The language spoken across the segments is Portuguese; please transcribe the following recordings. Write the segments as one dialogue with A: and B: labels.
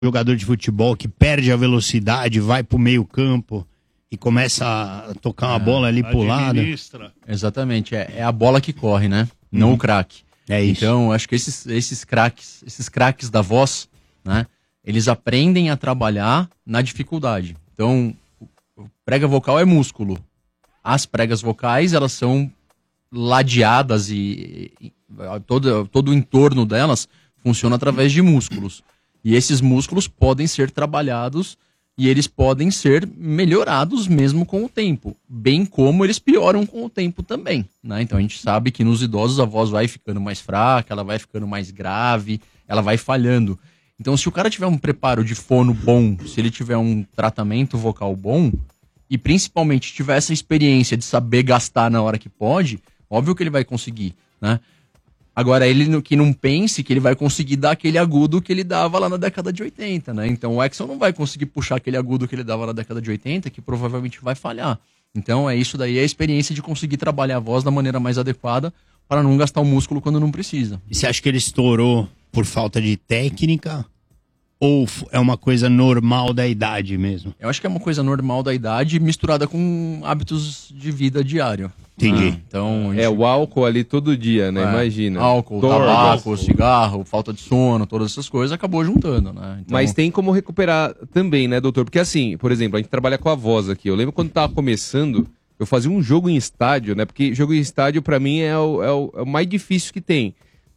A: jogador de futebol que perde a velocidade, vai pro meio campo e começa a tocar uma bola ali pro lado.
B: Exatamente, é a bola que corre, né? Não o craque.
A: É isso.
B: Então, acho que esses craques da voz, né? Eles aprendem a trabalhar na dificuldade. Então, o prega vocal é músculo. As pregas vocais, elas são ladeadas e todo o entorno delas funciona através de músculos. E esses músculos podem ser trabalhados e eles podem ser melhorados mesmo com o tempo, bem como eles pioram com o tempo também, né? Então a gente sabe que nos idosos a voz vai ficando mais fraca, ela vai ficando mais grave, ela vai falhando. Então se o cara tiver um preparo de fono bom, se ele tiver um tratamento vocal bom e principalmente tiver essa experiência de saber gastar na hora que pode, óbvio que ele vai conseguir, né? Agora, ele que não pense que ele vai conseguir dar aquele agudo que ele dava lá na década de 80, né? Então o Exxon não vai conseguir puxar aquele agudo que ele dava na década de 80, que provavelmente vai falhar. Então é isso daí, é a experiência de conseguir trabalhar a voz da maneira mais adequada para não gastar o músculo quando não precisa.
A: E você acha que ele estourou por falta de técnica? Ou é uma coisa normal da idade mesmo?
B: Eu acho que é uma coisa normal da idade misturada com hábitos de vida diário.
A: Entendi.
B: Então,
C: o álcool ali todo dia, né? Imagina.
B: Álcool, tabaco, cigarro, falta de sono, todas essas coisas acabou juntando, né? Então...
C: Mas tem como recuperar também, né, doutor? Porque assim, por exemplo, a gente trabalha com a voz aqui. Eu lembro quando tava começando, eu fazia um jogo em estádio, né? Porque jogo em estádio pra mim é o mais difícil que tem.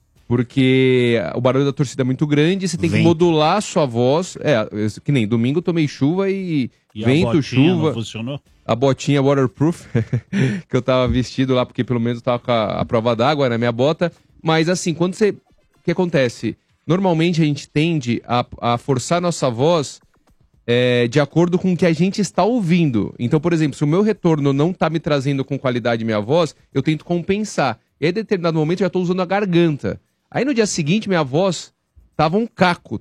C: Porque o barulho da torcida é muito grande, você tem que modular a sua voz. Que nem domingo eu tomei chuva e vento, chuva.
D: Não funcionou?
C: A botinha waterproof, que eu tava vestido lá, porque pelo menos eu tava com a prova d'água na minha bota. Mas assim, quando você... O que acontece? Normalmente a gente tende a forçar a nossa voz de acordo com o que a gente está ouvindo. Então, por exemplo, se o meu retorno não tá me trazendo com qualidade minha voz, eu tento compensar. E aí, em determinado momento, eu já tô usando a garganta. Aí no dia seguinte, minha voz tava um caco.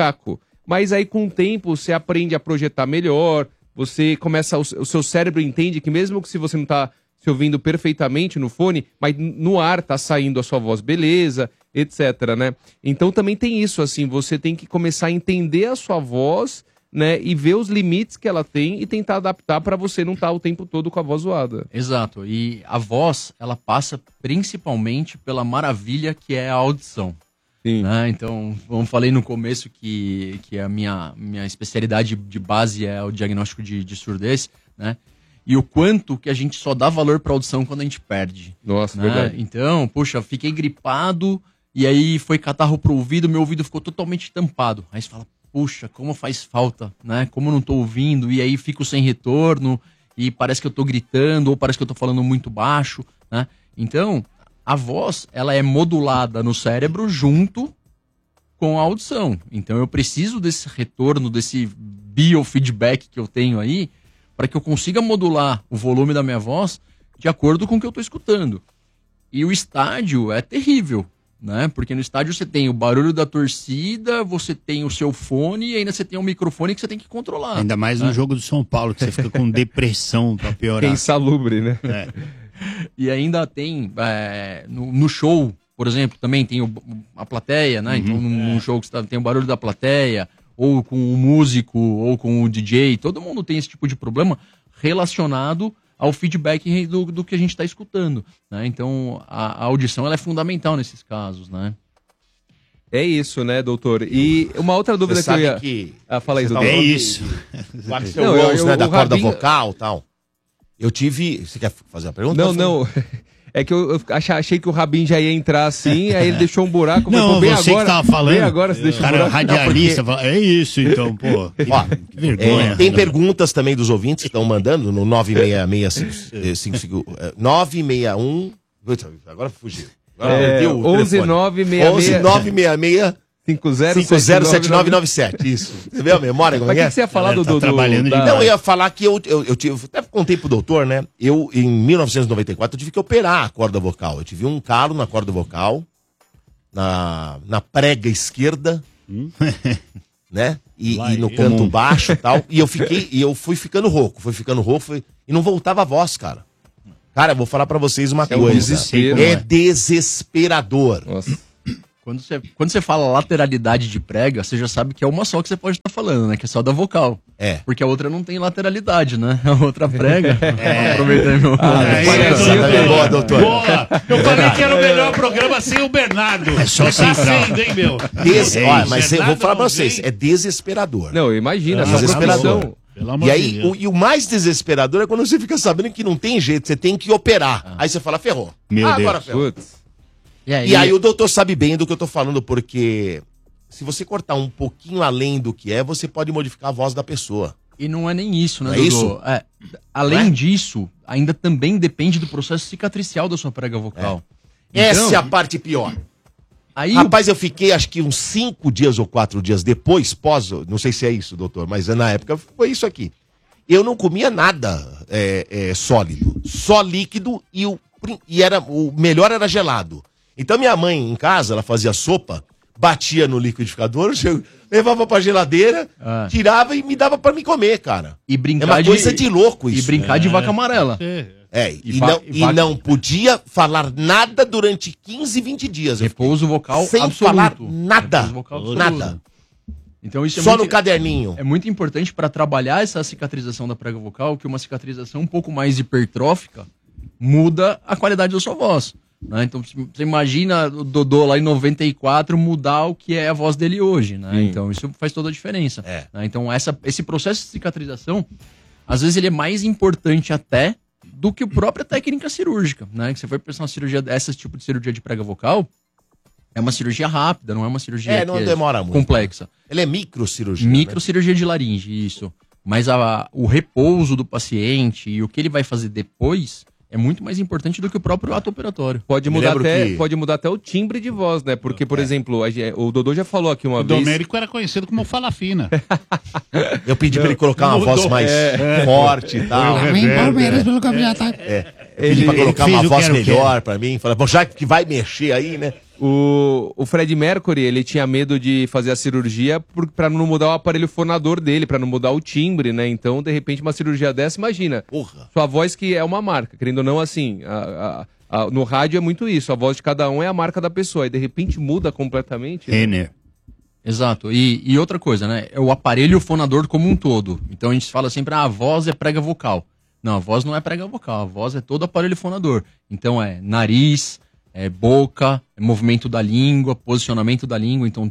C: Mas aí com o tempo, você aprende a projetar melhor, você começa, o seu cérebro entende que mesmo que se você não tá se ouvindo perfeitamente no fone, mas no ar tá saindo a sua voz beleza, etc, né? Então também tem isso, assim, você tem que começar a entender a sua voz, né, e ver os limites que ela tem e tentar adaptar para você não estar o tempo todo com a voz zoada.
B: Exato, e a voz, ela passa principalmente pela maravilha que é a audição.
C: Sim.
B: Né? Então, como falei no começo que a minha especialidade de base é o diagnóstico de surdez, né? E o quanto que a gente só dá valor para audição quando a gente perde.
C: Nossa,
B: né?
C: verdade.
B: Então, puxa, fiquei gripado e aí foi catarro pro ouvido, meu ouvido ficou totalmente tampado. Aí você fala, puxa, como faz falta, né? Como eu não tô ouvindo, e aí fico sem retorno, e parece que eu tô gritando, ou parece que eu tô falando muito baixo, né? Então, a voz, ela é modulada no cérebro junto com a audição. Então, eu preciso desse retorno, desse biofeedback que eu tenho aí, para que eu consiga modular o volume da minha voz de acordo com o que eu tô escutando. E o estádio é terrível, né? Porque no estádio você tem o barulho da torcida, você tem o seu fone e ainda você tem um microfone que você tem que controlar.
A: Ainda mais no jogo do São Paulo, que você fica com depressão pra piorar.
C: É insalubre, né?
B: E ainda tem, no show, por exemplo, também tem a plateia, né? Então, num show que você tem o barulho da plateia, ou com o músico, ou com o DJ, todo mundo tem esse tipo de problema relacionado ao feedback do que a gente está escutando, né? Então, a audição ela é fundamental nesses casos, né?
C: É isso, né, doutor? E uma outra dúvida
E: Você
C: que eu
E: sabe que...
C: Ah, fala aí, doutor.
A: É isso.
E: O Axel Rose, né, da corda vocal e tal. Eu tive... Você quer fazer a pergunta?
C: Não. É que eu achei que o Rabin já ia entrar assim, aí ele deixou um buraco.
A: Não,
C: bem
A: você
C: agora,
A: que tava falando.
C: Bem agora, você deixou um
A: Cara,
C: buraco.
A: radialista, é isso então, pô. Que vergonha.
E: Tem perguntas também dos ouvintes que estão mandando no 966... 961... Agora fugiu. Agora perdeu o
C: 11966
E: 507997, isso. Você vê a memória como
C: Mas
E: é?
C: O que você ia falar do...
A: trabalhando
E: Não, eu ia falar que eu tive... Até contei pro doutor, né? Eu, em 1994, eu tive que operar a corda vocal. Eu tive um calo na corda vocal, na prega esquerda, né? E no canto baixo e tal. E eu fui ficando rouco, e não voltava a voz, cara. Cara, eu vou falar pra vocês uma coisa.
C: desespero,
E: é desesperador.
C: Nossa.
B: Quando você fala lateralidade de prega, você já sabe que é uma só que você pode estar falando, né? Que é só da vocal.
E: É.
B: Porque a outra não tem lateralidade, né? A outra prega. Aproveitando meu.
E: Boa, doutor.
D: Boa! Eu falei que era o melhor programa sem o Bernardo.
A: É só
D: Tá
A: central.
D: sendo, hein, meu?
E: Ó, mas eu vou falar pra
D: não
E: vocês,
D: vem.
E: é desesperador.
C: Não, imagina, essa
E: Desesperador.
C: profissão.
D: Pelo amor
E: E
D: de
E: aí,
D: Deus.
E: o mais desesperador é quando você fica sabendo que não tem jeito, você tem que operar. Aí você fala, ferrou.
A: Meu
E: Agora
A: Deus.
E: ferrou.
C: Putz.
B: E aí,
E: E aí o doutor sabe bem do que eu tô falando, porque se você cortar um pouquinho além do que é, você pode modificar a voz da pessoa.
B: E não é nem isso, né,
E: Não é
B: Dodô?
E: isso?
B: Além
E: Não é?
B: disso, ainda também depende do processo cicatricial da sua prega vocal.
E: Essa é a parte pior.
B: Aí
E: Rapaz, eu fiquei acho que uns 5 dias ou 4 dias depois, não sei se é isso, doutor, mas na época foi isso aqui. Eu não comia nada sólido, só líquido e o melhor era gelado. Então minha mãe em casa, ela fazia sopa, batia no liquidificador, levava pra geladeira, tirava e me dava pra me comer, cara.
B: E brincar
E: É uma coisa de louco isso.
B: E brincar de vaca amarela.
E: Não podia falar nada durante 15, 20 dias. Eu fiquei
B: Repouso vocal
E: sem
B: absoluto.
E: falar nada.
B: Repouso vocal absoluto.
E: Nada.
B: Então isso é
E: Só
B: muito,
E: no caderninho.
B: é muito importante para trabalhar essa cicatrização da prega vocal, que uma cicatrização um pouco mais hipertrófica muda a qualidade da sua voz. Né? Então você imagina o Dodô lá em 94 mudar o que é a voz dele hoje. Né? Então isso faz toda a diferença.
E: É.
B: Né? Então esse processo de cicatrização, às vezes ele é mais importante até do que a própria técnica cirúrgica. Né? Que você vai pensar uma cirurgia, esse tipo de cirurgia de prega vocal, é uma cirurgia rápida, não é uma cirurgia
E: Não demora muito.
B: complexa.
E: Ele é microcirurgia.
B: Microcirurgia de laringe, isso. Mas o repouso do paciente e o que ele vai fazer depois é muito mais importante do que o próprio ato operatório.
C: Pode
E: Me
C: mudar,
E: lembro que-
C: pode mudar até o timbre de voz, né? Porque, por exemplo, o Dodô já falou aqui uma
D: O
C: vez.
D: Domênico era conhecido como Fala Fina.
E: Eu pedi pra ele colocar uma voz mais forte e tal.
D: pelo campeonato.
E: Pedi pra colocar
A: fez
E: uma
A: o
E: voz
A: quero,
E: melhor pra mim. Falei, bom, já que vai mexer aí, né?
C: O Fred Mercury, ele tinha medo de fazer a cirurgia pra não mudar o aparelho fonador dele, pra não mudar o timbre, né? Então, de repente, uma cirurgia dessa, imagina.
E: Porra.
C: Sua voz que é uma marca, querendo ou não, assim, no rádio é muito isso, a voz de cada um é a marca da pessoa, e de repente muda completamente. né?
A: Renner.
B: Exato. E outra coisa, né? É o aparelho fonador como um todo. Então a gente fala sempre, a voz é prega vocal. Não, a voz não é prega vocal, a voz é todo aparelho fonador. Então é nariz, é boca, é movimento da língua, posicionamento da língua. Então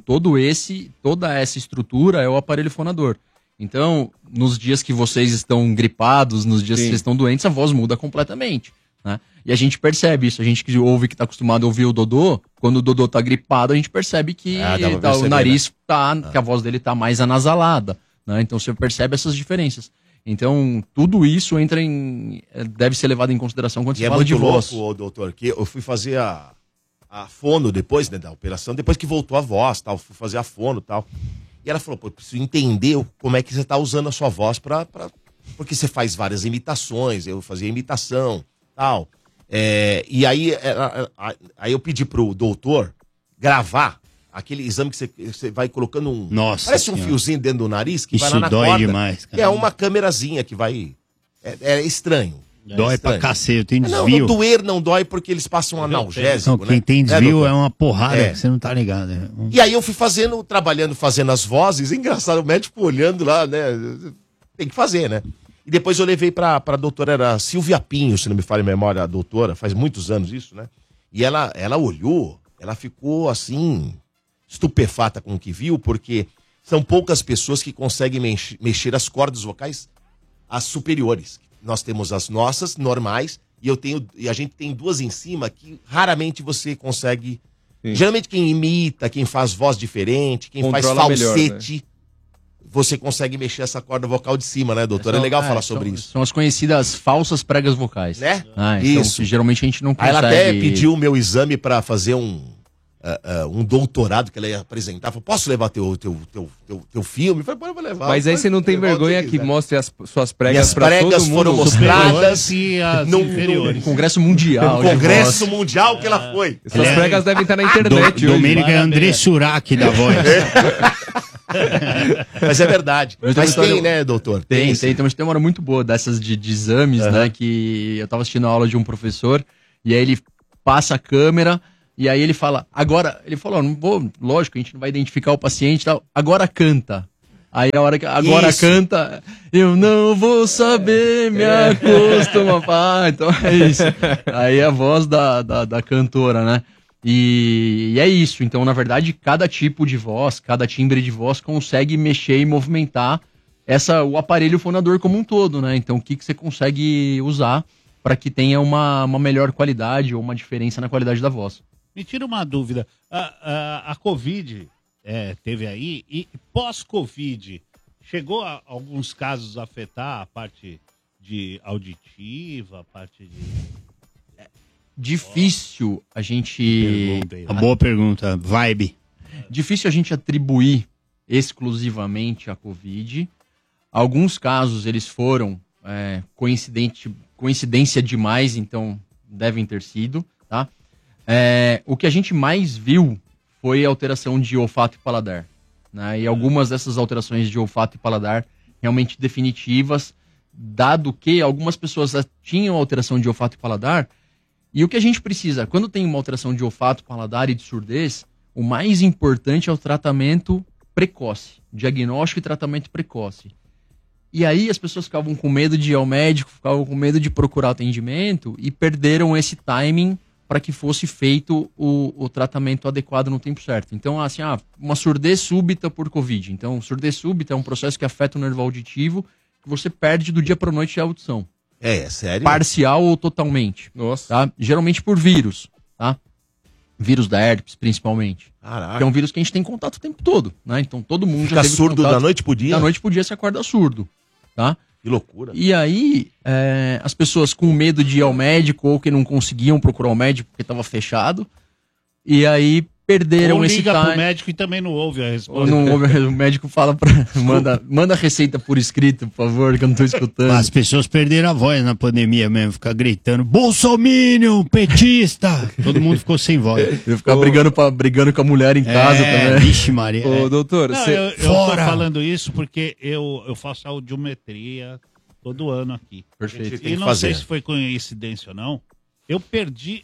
B: toda essa estrutura é o aparelho fonador. Então, nos dias que vocês estão gripados, nos dias que vocês estão doentes, a voz muda completamente. Né? E a gente percebe isso. A gente que ouve, que está acostumado a ouvir o Dodô, quando o Dodô tá gripado, a gente percebe que
E: dá pra perceber,
B: o nariz que a voz dele tá mais anasalada. Né? Então você percebe essas diferenças. Então, tudo isso deve ser levado em consideração quando
E: E
B: se
E: é
B: fala
E: muito
B: de voz.
E: louco, doutor, que eu fui fazer a fono depois, né, da operação, depois que voltou a voz, tal, fui fazer a fono e tal. E ela falou, pô, eu preciso entender como é que você tá usando a sua voz porque você faz várias imitações, eu fazia imitação, tal. E aí eu pedi pro doutor gravar aquele exame que você vai colocando
A: Nossa
E: parece um
A: Senhora.
E: fiozinho dentro do nariz que vai
A: Isso
E: lá na
A: dói
E: corda.
A: demais, cara.
E: Que é uma câmerazinha que vai... É estranho.
A: Dói pra
E: estranho.
A: cacete, eu tenho
E: Não,
A: desvio.
E: doer não dói porque eles passam um analgésico,
A: Não,
E: né?
A: quem tem
E: Né,
A: desvio
E: doutor?
A: é uma porrada
E: É.
A: que você não tá ligado. Né?
E: E aí eu fui fazendo as vozes, engraçado, o médico olhando lá, né? Tem que fazer, né? E depois eu levei pra doutora, era Silvia Pinho, se não me falha a memória, a doutora, faz muitos anos isso, né? E ela olhou, ela ficou assim, estupefata com o que viu, porque são poucas pessoas que conseguem mexer as cordas vocais, as superiores. Nós temos as nossas, normais, e a gente tem duas em cima que raramente você consegue.
C: Sim.
E: Geralmente quem imita, quem faz voz diferente, quem
C: Controla
E: faz
C: melhor,
E: falsete, você consegue mexer essa corda vocal de cima, né, doutor? É legal falar sobre isso.
B: São as conhecidas falsas pregas vocais.
E: Né?
B: Então,
E: Isso.
B: que geralmente a gente não
E: Aí
B: consegue...
E: ela até pediu o meu exame pra fazer um doutorado que ela ia apresentar. Falou, posso levar teu filme? Eu falei, pô, eu vou levar.
C: Mas aí você não tem
E: Levar o
C: vergonha
E: você
C: que
E: quiser.
C: mostre as suas
E: E
C: pregas
E: as
C: pra
E: pregas
C: todo mundo?
E: foram mostradas
D: E as
E: num
D: inferiores.
B: Congresso Mundial.
E: no
B: de
E: Congresso
B: voz.
E: Mundial que ela foi.
C: Essas pregas devem estar na internet hoje.
A: Domênico é André Surak da voz.
E: Mas é verdade.
B: Mas
E: Mas
B: tem uma
E: tem,
B: história-
E: né, doutor?
B: Tem,
E: sim.
B: tem uma história muito boa dessas de exames, né? Que eu tava assistindo a aula de um professor e aí ele passa a câmera, E aí ele fala, agora, ele falou, não vou, lógico, a gente não vai identificar o paciente e tal, agora canta. Aí a hora que agora
E: Isso.
B: canta, eu não vou saber me acostumar. Ah, então é isso. Aí é a voz da cantora, né? E é isso. Então, na verdade, cada tipo de voz, cada timbre de voz consegue mexer e movimentar o aparelho fonador como um todo, né? Então, o que você consegue usar para que tenha uma melhor qualidade ou uma diferença na qualidade da voz.
D: Me tira uma dúvida. A Covid teve aí, e pós-Covid, chegou a alguns casos a afetar a parte de auditiva, a parte de...
B: Difícil a gente...
D: Pergunta aí.
A: Uma boa pergunta. Vibe.
B: Difícil a gente atribuir exclusivamente a Covid. Alguns casos eles foram coincidência demais, então devem ter sido, tá? O que a gente mais viu foi a alteração de olfato e paladar, né? E algumas dessas alterações de olfato e paladar realmente definitivas, dado que algumas pessoas já tinham alteração de olfato e paladar. E o que a gente precisa, quando tem uma alteração de olfato, paladar e de surdez, o mais importante é o tratamento precoce, diagnóstico e tratamento precoce. E aí as pessoas ficavam com medo de ir ao médico, ficavam com medo de procurar atendimento e perderam esse timing para que fosse feito o tratamento adequado no tempo certo. Então, assim, uma surdez súbita por Covid. Então, surdez súbita é um processo que afeta o nervo auditivo, que você perde do dia para a noite a audição.
E: É sério?
B: Parcial ou totalmente.
C: Nossa.
B: Tá? Geralmente por vírus, tá? Vírus da herpes, principalmente.
E: Caraca.
B: Que é um vírus que a gente tem contato o tempo todo, né? Então todo mundo
E: Fica
B: já teve
E: surdo
B: contato.
E: da noite pro dia?
B: Da noite pro dia você acorda surdo, tá?
E: Que loucura.
B: E aí, as pessoas com medo de ir ao médico ou que não conseguiam procurar o médico porque estava fechado, e aí perderam
D: Ou
B: esse
D: liga pro
B: time.
D: médico e também não ouve a
B: Ou
D: resposta.
B: não ouve, o médico fala manda a receita por escrito, por favor, que eu não tô escutando.
A: As pessoas perderam a voz na pandemia mesmo, ficar gritando, Bolsominion, petista! Todo mundo ficou sem voz.
B: Eu ficar brigando com a mulher em casa também.
A: Vixe Maria.
C: Ô, doutor,
D: Não,
C: você...
D: eu tô
A: Fora!
D: falando isso porque eu faço audiometria todo ano aqui.
B: Perfeito.
E: Tem
D: E
E: que
D: não
E: fazer.
D: sei se foi coincidência ou não, eu perdi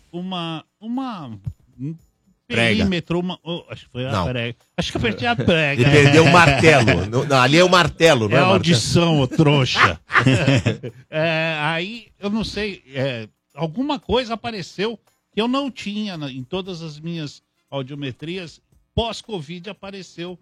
A: Prega.
D: perímetro, acho que foi a
E: Não.
D: prega. Acho que eu perdi a prega.
E: Ele perdeu o martelo. Não, ali é o martelo, não
D: É
E: é
D: a
E: o martelo.
D: audição, ô trouxa. Aí, eu não sei, alguma coisa apareceu que eu não tinha em todas as minhas audiometrias. Pós-Covid apareceu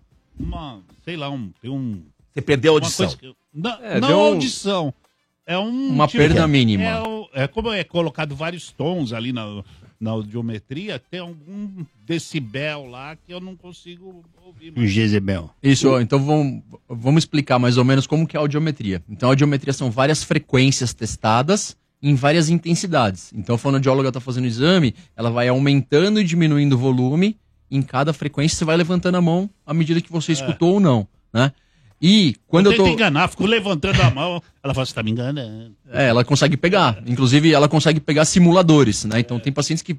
D: tem um...
E: Você perdeu a
D: uma
E: audição.
D: coisa que não
C: deu um-
D: audição. É
B: Uma perda mínima.
D: Como é colocado vários tons ali na audiometria, tem algum decibel lá que eu não consigo ouvir
A: Um
D: mais.
A: Jezebel.
B: Isso, ó, então vamos explicar mais ou menos como que é a audiometria. Então a audiometria são várias frequências testadas em várias intensidades. Então a fonoaudióloga está fazendo o exame, ela vai aumentando e diminuindo o volume em cada frequência, você vai levantando a mão à medida que você escutou ou não, né? E quando eu
D: tento
B: tô...
D: enganar, fico levantando a mão, ela fala, você tá me enganando.
B: ela consegue pegar. Inclusive, ela consegue pegar simuladores, né? Então, tem pacientes que...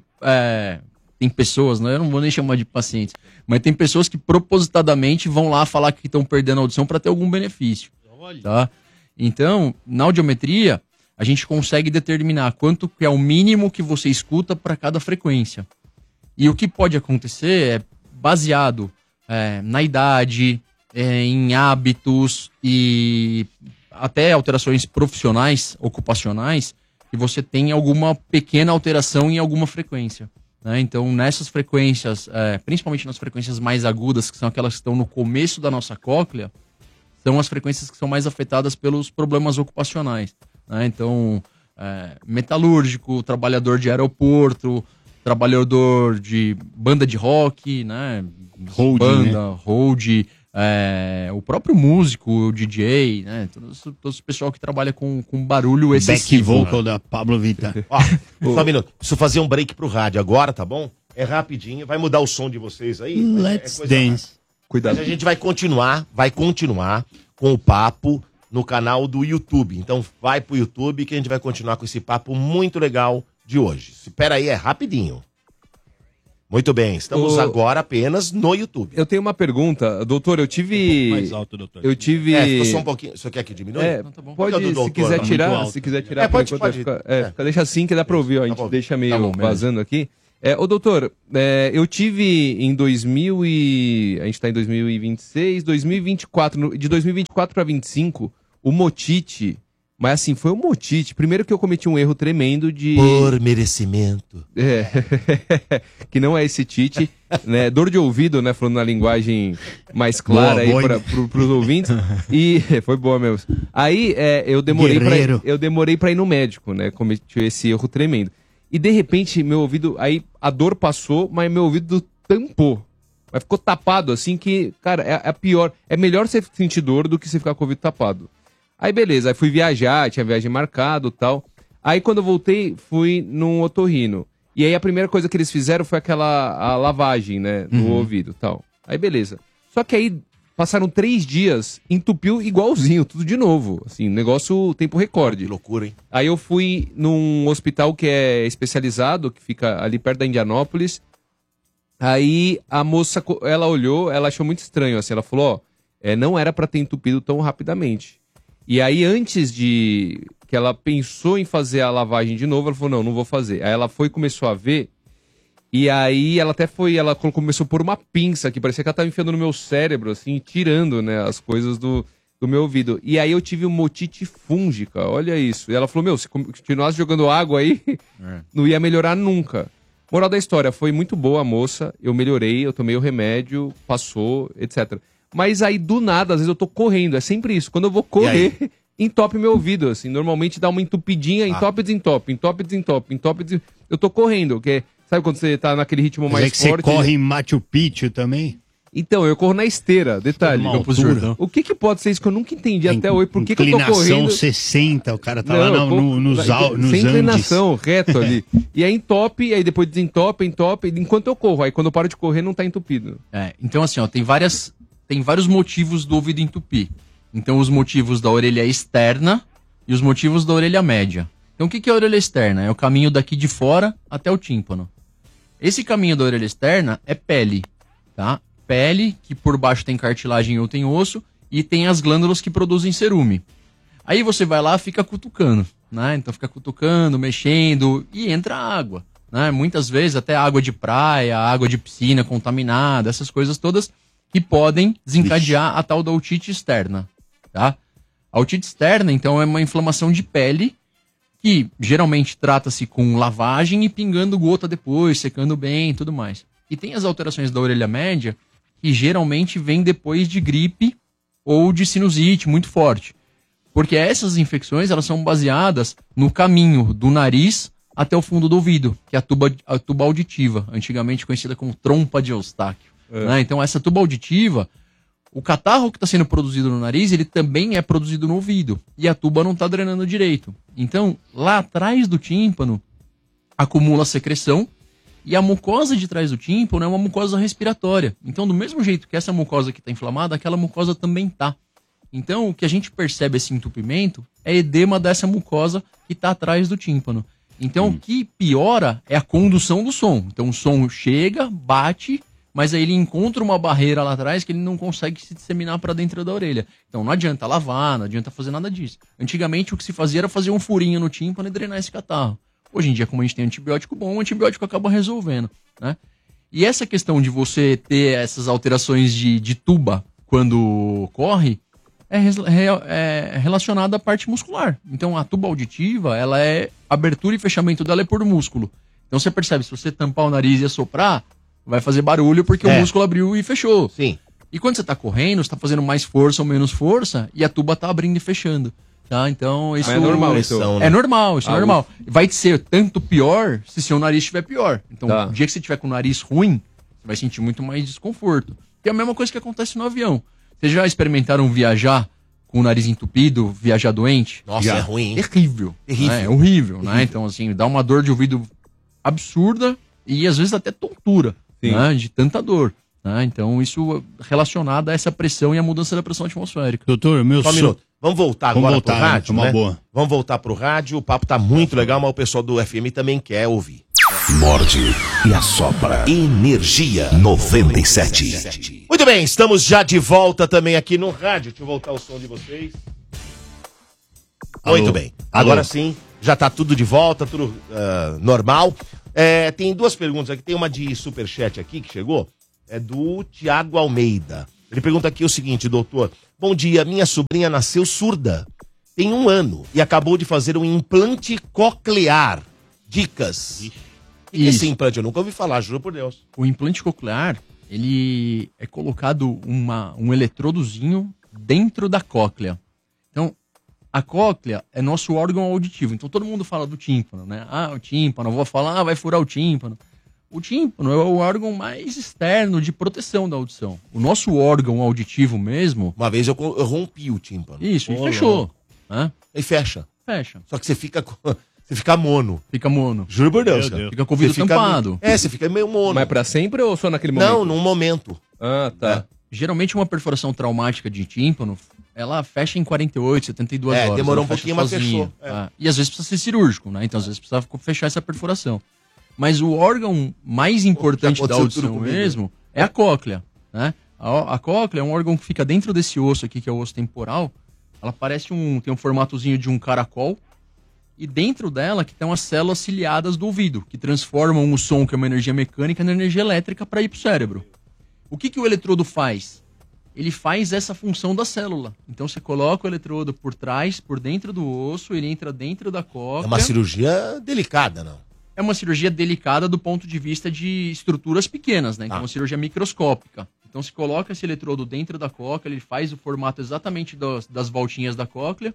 B: tem pessoas, né? Eu não vou nem chamar de pacientes. Mas tem pessoas que propositadamente vão lá falar que estão perdendo a audição para ter algum benefício.
D: Olha.
B: Tá? Então, na audiometria, a gente consegue determinar quanto que é o mínimo que você escuta para cada frequência. E o que pode acontecer é baseado na idade... em hábitos e até alterações profissionais, ocupacionais, que você tem alguma pequena alteração em alguma frequência, né? Então, nessas frequências, principalmente nas frequências mais agudas, que são aquelas que estão no começo da nossa cóclea, são as frequências que são mais afetadas pelos problemas ocupacionais, né? Então, metalúrgico, trabalhador de aeroporto, trabalhador de banda de rock, né?
A: Hold,
B: Banda, hold, o próprio músico, o DJ, né? Todo esse pessoal que trabalha com barulho
A: Back
B: excessivo.
A: vocal da Pablo Vittar.
E: Ó, só um minuto. Preciso fazer um break pro rádio agora, tá bom? É rapidinho. Vai mudar o som de vocês aí?
A: Let's
E: coisa
A: dance.
C: Cuidado.
E: Mas a gente vai continuar com o papo no canal do YouTube. Então vai pro YouTube que a gente vai continuar com esse papo muito legal de hoje. Espera aí, é rapidinho. Muito bem, estamos agora apenas no YouTube.
C: Eu tenho uma pergunta. Doutor, eu tive...
D: Mais alto, doutor.
C: Eu tive...
E: Ficou só um pouquinho. Você quer que diminua?
B: tá bom.
C: Pode,
E: Fica do
C: se
E: doutor,
C: quiser
E: tá
C: tirar,
D: muito alto.
C: se quiser tirar,
E: Pode,
C: por enquanto
E: pode.
C: fica- deixa assim que dá pra ouvir, ó, a gente
E: bom.
C: deixa meio
B: Tá bom, beleza.
C: vazando aqui. Ô, doutor, eu tive em 2000 e... A gente tá em 2026, 2024, de 2024 para 25, o motite... Mas assim, foi um motite. Primeiro que eu cometi um erro tremendo de...
E: Por merecimento.
C: Que não é esse tite, né? Dor de ouvido, né? Falando na linguagem mais clara
A: boa,
C: aí pros ouvintes. E foi boa mesmo. Aí eu demorei pra ir no médico, né? Cometi esse erro tremendo. E de repente, meu ouvido... Aí a dor passou, mas meu ouvido tampou. Mas ficou tapado, assim, que... Cara, é pior. É melhor você sentir dor do que você ficar com o ouvido tapado. Aí beleza, aí fui viajar, tinha viagem marcado e tal. Aí quando eu voltei, fui num otorrino. E aí a primeira coisa que eles fizeram foi a lavagem, né, no ouvido e tal. Aí beleza. Só que aí passaram 3 dias, entupiu igualzinho, tudo de novo. Assim, negócio tempo recorde.
E: Que loucura, hein?
C: Aí eu fui num hospital que é especializado, que fica ali perto da Indianópolis. Aí a moça, ela olhou, ela achou muito estranho, assim, ela falou, não era pra ter entupido tão rapidamente. E aí, antes de que ela pensou em fazer a lavagem de novo, ela falou, não vou fazer. Aí ela foi e começou a ver, e aí ela começou a pôr uma pinça, que parecia que ela estava enfiando no meu cérebro, assim, tirando, né, as coisas do meu ouvido. E aí eu tive uma otite fúngica, olha isso. E ela falou, se continuasse jogando água aí, não ia melhorar nunca. Moral da história, foi muito boa a moça, eu melhorei, eu tomei o remédio, passou, etc. Mas aí, do nada, às vezes eu tô correndo. É sempre isso. Quando eu vou correr, entope meu ouvido, assim. Normalmente dá uma entupidinha, entope, desentope, entope, desentope, entope, desentope. Eu tô correndo, porque... Sabe quando você tá naquele ritmo mais forte?
A: Você corre em Machu Picchu também?
C: Então, eu corro na esteira, detalhe. O que pode ser isso que eu nunca entendi até hoje? Por que eu tô correndo?
A: Inclinação 60, o cara tá lá nos
C: sem inclinação, reto ali. E aí entope, aí depois desentope, entope, enquanto eu corro. Aí quando eu paro de correr, não tá entupido.
B: Então assim, ó, tem vários motivos do ouvido entupir. Então, os motivos da orelha externa e os motivos da orelha média. Então, o que é a orelha externa? É o caminho daqui de fora até o tímpano. Esse caminho da orelha externa é pele, tá? Pele, que por baixo tem cartilagem ou tem osso, e tem as glândulas que produzem cerume. Aí você vai lá e fica cutucando, né? Então, fica cutucando, mexendo, e entra água, né? Muitas vezes até água de praia, água de piscina contaminada, essas coisas todas que podem desencadear a tal da otite externa, tá? A otite externa, então, é uma inflamação de pele que geralmente trata-se com lavagem e pingando gota depois, secando bem e tudo mais. E tem as alterações da orelha média que geralmente vêm depois de gripe ou de sinusite muito forte. Porque essas infecções, elas são baseadas no caminho do nariz até o fundo do ouvido, que é a tuba auditiva, antigamente conhecida como trompa de Eustáquio. Né? Então, essa tuba auditiva, o catarro que está sendo produzido no nariz, ele também é produzido no ouvido. E a tuba não está drenando direito. Então, lá atrás do tímpano, acumula secreção. E a mucosa de trás do tímpano é uma mucosa respiratória. Então, do mesmo jeito que essa mucosa que está inflamada, aquela mucosa também está. Então, o que a gente percebe esse entupimento é edema dessa mucosa que está atrás do tímpano. Então, o que piora é a condução do som. Então, o som chega, bate, mas aí ele encontra uma barreira lá atrás que ele não consegue se disseminar para dentro da orelha. Então, não adianta lavar, não adianta fazer nada disso. Antigamente, o que se fazia era fazer um furinho no tímpano e drenar esse catarro. Hoje em dia, como a gente tem antibiótico bom, o antibiótico acaba resolvendo, né? E essa questão de você ter essas alterações de tuba quando corre é relacionada à parte muscular. Então, a tuba auditiva, ela abertura e fechamento dela é por músculo. Então, você percebe, se você tampar o nariz e assoprar, vai fazer barulho porque o músculo abriu e fechou.
E: Sim.
B: E quando você está correndo, você está fazendo mais força ou menos força, e a tuba está abrindo e fechando. Tá? Então, isso
C: é normal, isso.
B: É normal, isso é normal. Vai ser tanto pior se seu nariz estiver pior. Então, o dia que você tiver com o nariz ruim, você vai sentir muito mais desconforto. Que é a mesma coisa que acontece no avião. Vocês já experimentaram viajar com o nariz entupido, viajar doente?
E: Nossa, é ruim, hein?
B: Terrível.
E: Terrível.
B: Né? É horrível, né? Então, assim, dá uma dor de ouvido absurda e, às vezes, até tontura, né? De tanta dor. Né? Então, isso relacionado a essa pressão e a mudança da pressão atmosférica.
A: Doutor, meu
E: Só um minuto. Vamos voltar agora pro rádio,
A: né?
E: Boa. Vamos voltar pro rádio, o papo tá muito legal, mas o pessoal do FM também quer ouvir.
F: Morde e assopra. Energia 97.
E: Muito bem, estamos já de volta também aqui no rádio. Deixa eu voltar o som de vocês. Alô. Muito bem, agora sim, já tá tudo de volta, tudo normal. Tem duas perguntas aqui. Tem uma de superchat aqui que chegou. É do Tiago Almeida. Ele pergunta aqui o seguinte, doutor. Bom dia, minha sobrinha nasceu surda. Tem 1 ano e acabou de fazer um implante coclear. Dicas. O que é esse implante? Eu nunca ouvi falar, juro por Deus.
B: O implante coclear, ele é colocado um eletrodozinho dentro da cóclea. Então, a cóclea é nosso órgão auditivo. Então, todo mundo fala do tímpano, né? Ah, o tímpano, vou falar, vai furar o tímpano. O tímpano é o órgão mais externo de proteção da audição. O nosso órgão auditivo mesmo...
E: Uma vez eu rompi o tímpano.
B: Isso, e fechou. Né?
E: E fecha.
B: Fecha.
E: Só que você fica mono.
B: Fica mono.
E: Juro por Deus, cara.
B: Fica com o ouvido tampado.
E: Você fica meio mono.
C: Mas pra sempre ou só naquele momento?
E: Não, num momento.
C: Ah, tá.
B: Geralmente uma perfuração traumática de tímpano, ela fecha em 48, 72 horas.
E: Demorou
B: ela
E: um pouquinho, mas fechou.
B: Tá? E às vezes precisa ser cirúrgico, né? Então às vezes precisa fechar essa perfuração. Mas o órgão mais importante da audição mesmo é a cóclea, né? A cóclea é um órgão que fica dentro desse osso aqui, que é o osso temporal. Ela parece tem um formatozinho de um caracol. E dentro dela que estão as células ciliadas do ouvido, que transformam o som, que é uma energia mecânica, na energia elétrica para ir para o cérebro. O que o eletrodo faz? Ele faz essa função da célula. Então você coloca o eletrodo por trás, por dentro do osso, ele entra dentro da cóclea.
E: É uma cirurgia delicada, não?
B: É uma cirurgia delicada do ponto de vista de estruturas pequenas, né? Então é uma cirurgia microscópica. Então se coloca esse eletrodo dentro da cóclea, ele faz o formato exatamente das voltinhas da cóclea.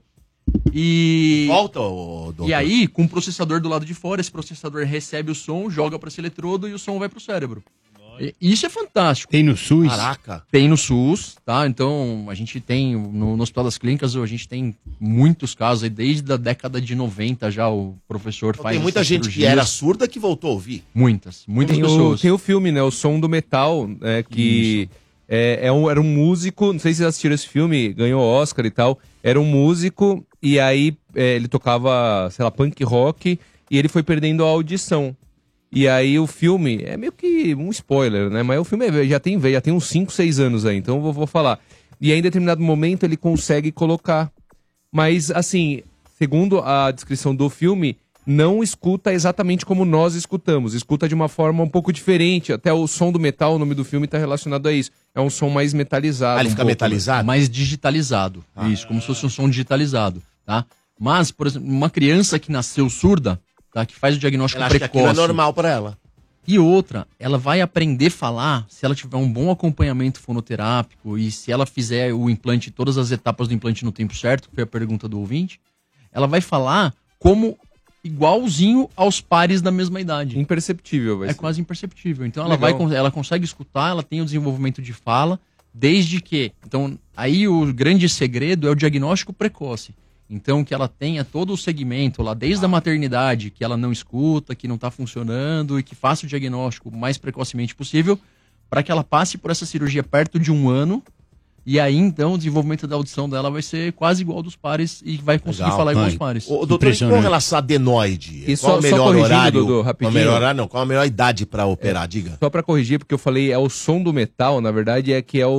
B: E
E: volta, doutor.
B: E aí, com o processador do lado de fora, esse processador recebe o som, joga para esse eletrodo e o som vai para o cérebro. Isso é fantástico.
A: Tem no SUS?
E: Caraca.
B: Tem no SUS, tá? Então, a gente tem, no Hospital das Clínicas, a gente tem muitos casos aí, desde a década de 90 já o professor faz.
E: Tem muita gente que era surda que voltou a ouvir.
B: Muitas pessoas.
C: Tem o filme, né? O Som do Metal, que era um músico, não sei se vocês assistiram esse filme, ganhou Oscar e tal. Era um músico e aí ele tocava, sei lá, punk rock e ele foi perdendo a audição. E aí o filme, é meio que um spoiler, né? Mas o filme já tem uns 5, 6 anos aí, então eu vou falar. E aí em determinado momento ele consegue colocar. Mas assim, segundo a descrição do filme, não escuta exatamente como nós escutamos. Escuta de uma forma um pouco diferente. Até o som do metal, o nome do filme, está relacionado a isso. É um som mais metalizado.
E: Ele fica metalizado?
B: Mais digitalizado. Isso, como se fosse um som digitalizado, tá? Mas, por exemplo, uma criança que nasceu surda, tá, que faz o diagnóstico
E: ela acha
B: precoce.
E: Que aquilo é normal para ela.
B: E outra, ela vai aprender a falar se ela tiver um bom acompanhamento fonoterápico e se ela fizer o implante, todas as etapas do implante no tempo certo, que foi a pergunta do ouvinte, ela vai falar como igualzinho aos pares da mesma idade.
C: Imperceptível, vai ser.
B: Quase imperceptível. Então ela consegue escutar, ela tem o desenvolvimento de fala, desde que... Então, aí o grande segredo é o diagnóstico precoce. Então, que ela tenha todo o segmento lá, desde a maternidade, que ela não escuta, que não está funcionando e que faça o diagnóstico o mais precocemente possível, para que ela passe por essa cirurgia perto de 1 ano. E aí, então, o desenvolvimento da audição dela vai ser quase igual ao dos pares e vai conseguir falar igual aos pares.
E: O doutor, com relação a adenoide,
C: e
E: qual o melhor horário?
C: Dudu, rapidinho.
E: Qual a melhor idade para operar? Diga.
C: Só para corrigir, porque eu falei, é o som do metal, na verdade é que é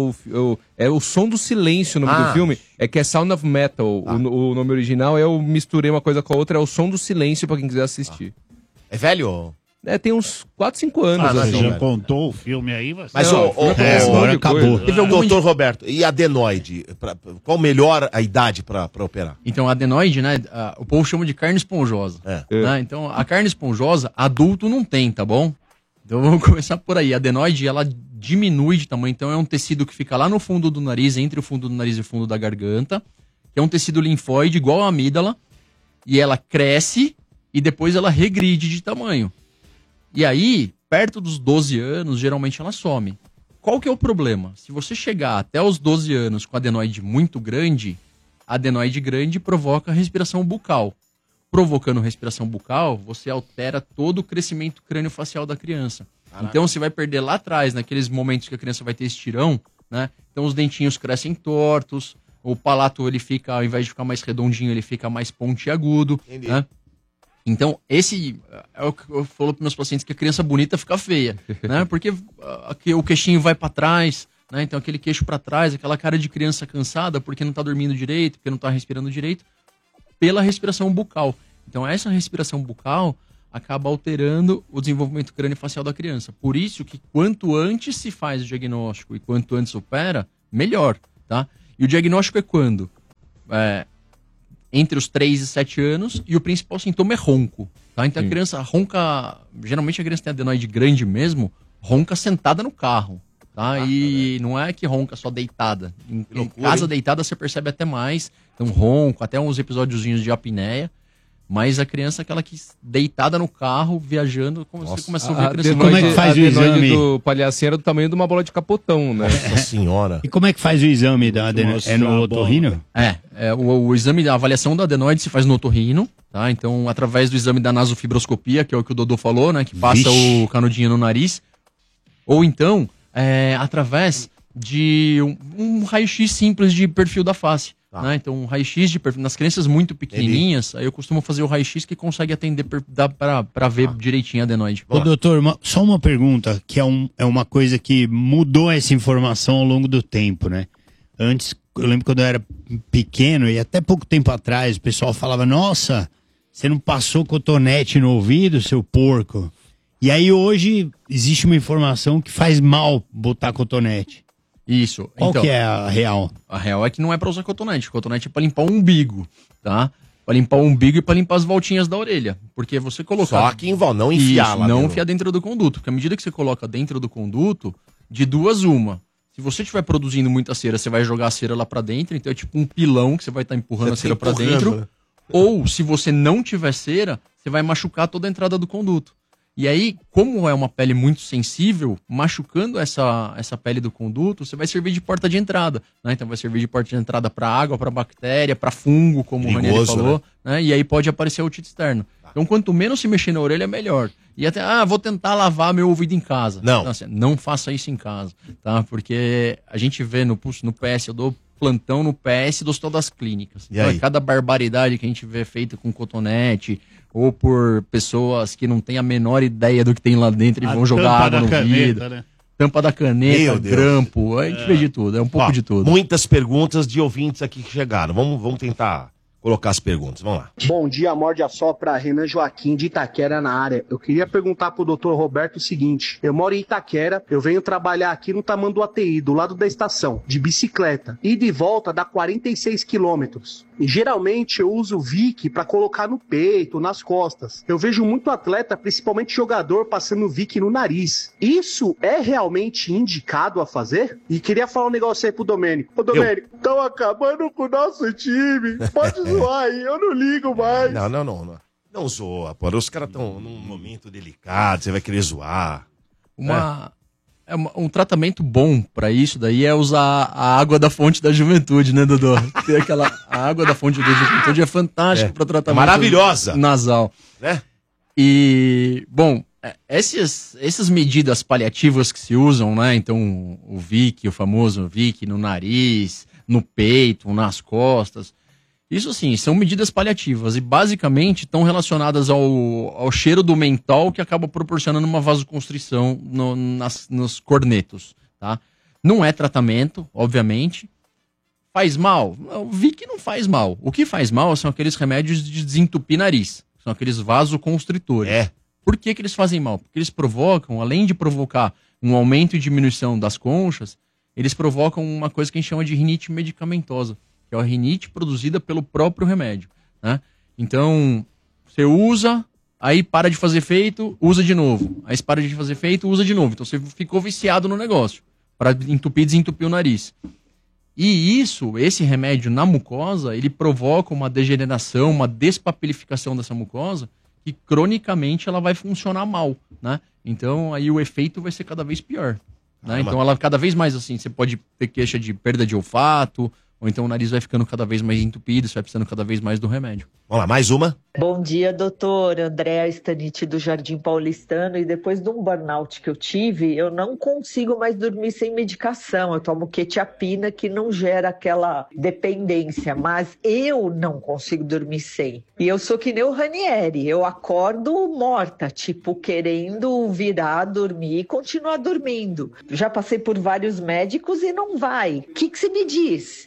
C: o som do silêncio, o nome do filme, é que é Sound of Metal. O nome original, eu misturei uma coisa com a outra, é o som do silêncio para quem quiser assistir.
E: É velho?
C: Tem uns 4, 5 anos.
D: Você já contou o filme aí? Você...
E: Mas
A: agora acabou.
E: Doutor Roberto, e adenoide? Qual melhor a idade para operar?
B: Então, a adenoide, né? O povo chama de carne esponjosa. Né? Então, a carne esponjosa, adulto não tem, tá bom? Então, vamos começar por aí. A adenoide, ela diminui de tamanho. Então, é um tecido que fica lá no fundo do nariz, entre o fundo do nariz e o fundo da garganta. Que é um tecido linfóide, igual a amígdala. E ela cresce e depois ela regride de tamanho. E aí, perto dos 12 anos, geralmente ela some. Qual que é o problema? Se você chegar até os 12 anos com adenoide muito grande, a adenoide grande provoca respiração bucal. Provocando respiração bucal, você altera todo o crescimento crânio-facial da criança. Caraca. Então você vai perder lá atrás, naqueles momentos que a criança vai ter estirão, né? Então os dentinhos crescem tortos, o palato, ele fica, ao invés de ficar mais redondinho, ele fica mais pontiagudo, né? Então, esse é o que eu falo para meus pacientes, que a criança bonita fica feia, né? Porque o queixinho vai para trás, né? Então aquele queixo para trás, aquela cara de criança cansada porque não está dormindo direito, porque não está respirando direito, pela respiração bucal. Então essa respiração bucal acaba alterando o desenvolvimento crâniofacial da criança. Por isso que quanto antes se faz o diagnóstico e quanto antes opera, melhor, tá? E o diagnóstico é quando? Entre os 3 e 7 anos, e o principal sintoma é ronco, tá? Então a criança ronca, geralmente a criança tem adenoide grande mesmo, ronca sentada no carro, tá? E não é que ronca só deitada. Em casa deitada você percebe até mais, então ronco, até uns episódiozinhos de apneia. Mas a criança é aquela que você no carro, viajando, você começa a ouvir a criança.
A: Como é que faz o exame?
C: Do palhacinho era do tamanho de uma bola de capotão, né?
E: Nossa senhora.
A: E como é que faz o exame da adenoide? É no otorrino?
B: O exame, a avaliação da adenoide se faz no otorrino, tá? Então, através do exame da nasofibroscopia, que é o que o Dodô falou, né? Que passa o canudinho no nariz. Ou então, através de um raio-x simples de perfil da face. Né? Então, um raio-x de perfil. Nas crianças muito pequenininhas, aí eu costumo fazer o raio-x que consegue atender, dá pra ver direitinho a adenoide.
A: Ô, doutor, só uma pergunta, que é uma coisa que mudou essa informação ao longo do tempo, né? Antes, eu lembro quando eu era pequeno, e até pouco tempo atrás, o pessoal falava, nossa, você não passou cotonete no ouvido, seu porco? E aí hoje existe uma informação que faz mal botar cotonete.
B: Isso.
A: Qual
B: então,
A: que é a real?
B: A real é que não é pra usar cotonete. Cotonete é pra limpar o umbigo, tá? Pra limpar o umbigo e pra limpar as voltinhas da orelha. Porque você colocar...
E: Só que não enfiar lá
B: não
E: dentro.
B: enfiar dentro do conduto. Porque à medida que você coloca dentro do conduto, de duas uma. Se você estiver produzindo muita cera, você vai jogar a cera lá pra dentro. Então é tipo um pilão que você vai estar empurrando a cera pra dentro.
E: Né?
B: Ou, se você não tiver cera, você vai machucar toda a entrada do conduto. E aí, como é uma pele muito sensível, machucando essa pele do conduto, você vai servir de porta de entrada, né? Então vai servir de porta de entrada para água, para bactéria, para fungo, como o Ranieri falou, né? E aí pode aparecer a otite externa. Então, quanto menos se mexer na orelha, melhor. E até, vou tentar lavar meu ouvido em casa.
E: Não.
B: Então, assim, não faça isso em casa, tá? Porque a gente vê no PS, eu dou plantão no PS do Hospital das Clínicas.
E: E
B: Então,
E: aí?
B: cada barbaridade que a gente vê feita com cotonete, ou por pessoas que não têm a menor ideia do que tem lá dentro e vão jogar água no vidro.
D: Né?
B: Tampa da caneta,
E: Meu Deus.
B: grampo, a gente vê de tudo, é um pouco de tudo.
E: Muitas perguntas de ouvintes aqui que chegaram. Vamos tentar colocar as perguntas. Vamos lá.
G: Bom dia, Morde a Sopra, Renan Joaquim de Itaquera na área. Eu queria perguntar pro Dr. Roberto o seguinte: eu moro em Itaquera, eu venho trabalhar aqui no Tamanduateí, do lado da estação, de bicicleta. E de volta dá 46 quilômetros. E geralmente eu uso o Vic para colocar no peito, nas costas. Eu vejo muito atleta, principalmente jogador, passando Vic no nariz. Isso é realmente indicado a fazer? E queria falar um negócio aí pro Domênico. Ô Domênico, estão acabando com o nosso time. Pode zoar aí, eu não ligo mais.
E: Não. Não zoa, pô. Os caras estão num momento delicado, você vai querer zoar.
B: Um tratamento bom pra isso daí é usar a água da fonte da juventude, né, Dodô? Tem a água da fonte da juventude é fantástica pra tratamento
E: maravilhosa.
B: Nasal.
E: Né?
B: E, bom, essas medidas paliativas que se usam, né? Então, o Vic, o famoso Vic no nariz, no peito, nas costas. Isso, assim, são medidas paliativas e basicamente estão relacionadas ao cheiro do mentol que acaba proporcionando uma vasoconstrição nos cornetos, tá? Não é tratamento, obviamente. Faz mal? Eu vi que não faz mal. O que faz mal são aqueles remédios de desentupir nariz. São aqueles vasoconstritores. Por que eles fazem mal? Porque eles provocam, além de provocar um aumento e diminuição das conchas, eles provocam uma coisa que a gente chama de rinite medicamentosa, que é a rinite produzida pelo próprio remédio, né? Então, você usa, aí para de fazer efeito, usa de novo. Aí para de fazer efeito, usa de novo. Então você ficou viciado no negócio, para entupir e desentupir o nariz. E esse remédio na mucosa, ele provoca uma degeneração, uma despapilificação dessa mucosa, que cronicamente ela vai funcionar mal, né? Então aí o efeito vai ser cada vez pior, né? Então ela cada vez mais assim, você pode ter queixa de perda de olfato, ou então o nariz vai ficando cada vez mais entupido, você vai precisando cada vez mais do remédio.
E: Vamos lá, mais uma.
H: Bom dia, doutor. Andréa Stanite do Jardim Paulistano. E depois de um burnout que eu tive, eu não consigo mais dormir sem medicação. Eu tomo quetiapina, que não gera aquela dependência, mas eu não consigo dormir sem. E eu sou que nem o Ranieri. Eu acordo morta, tipo, querendo virar, dormir e continuar dormindo. Já passei por vários médicos e não vai. O que você me diz?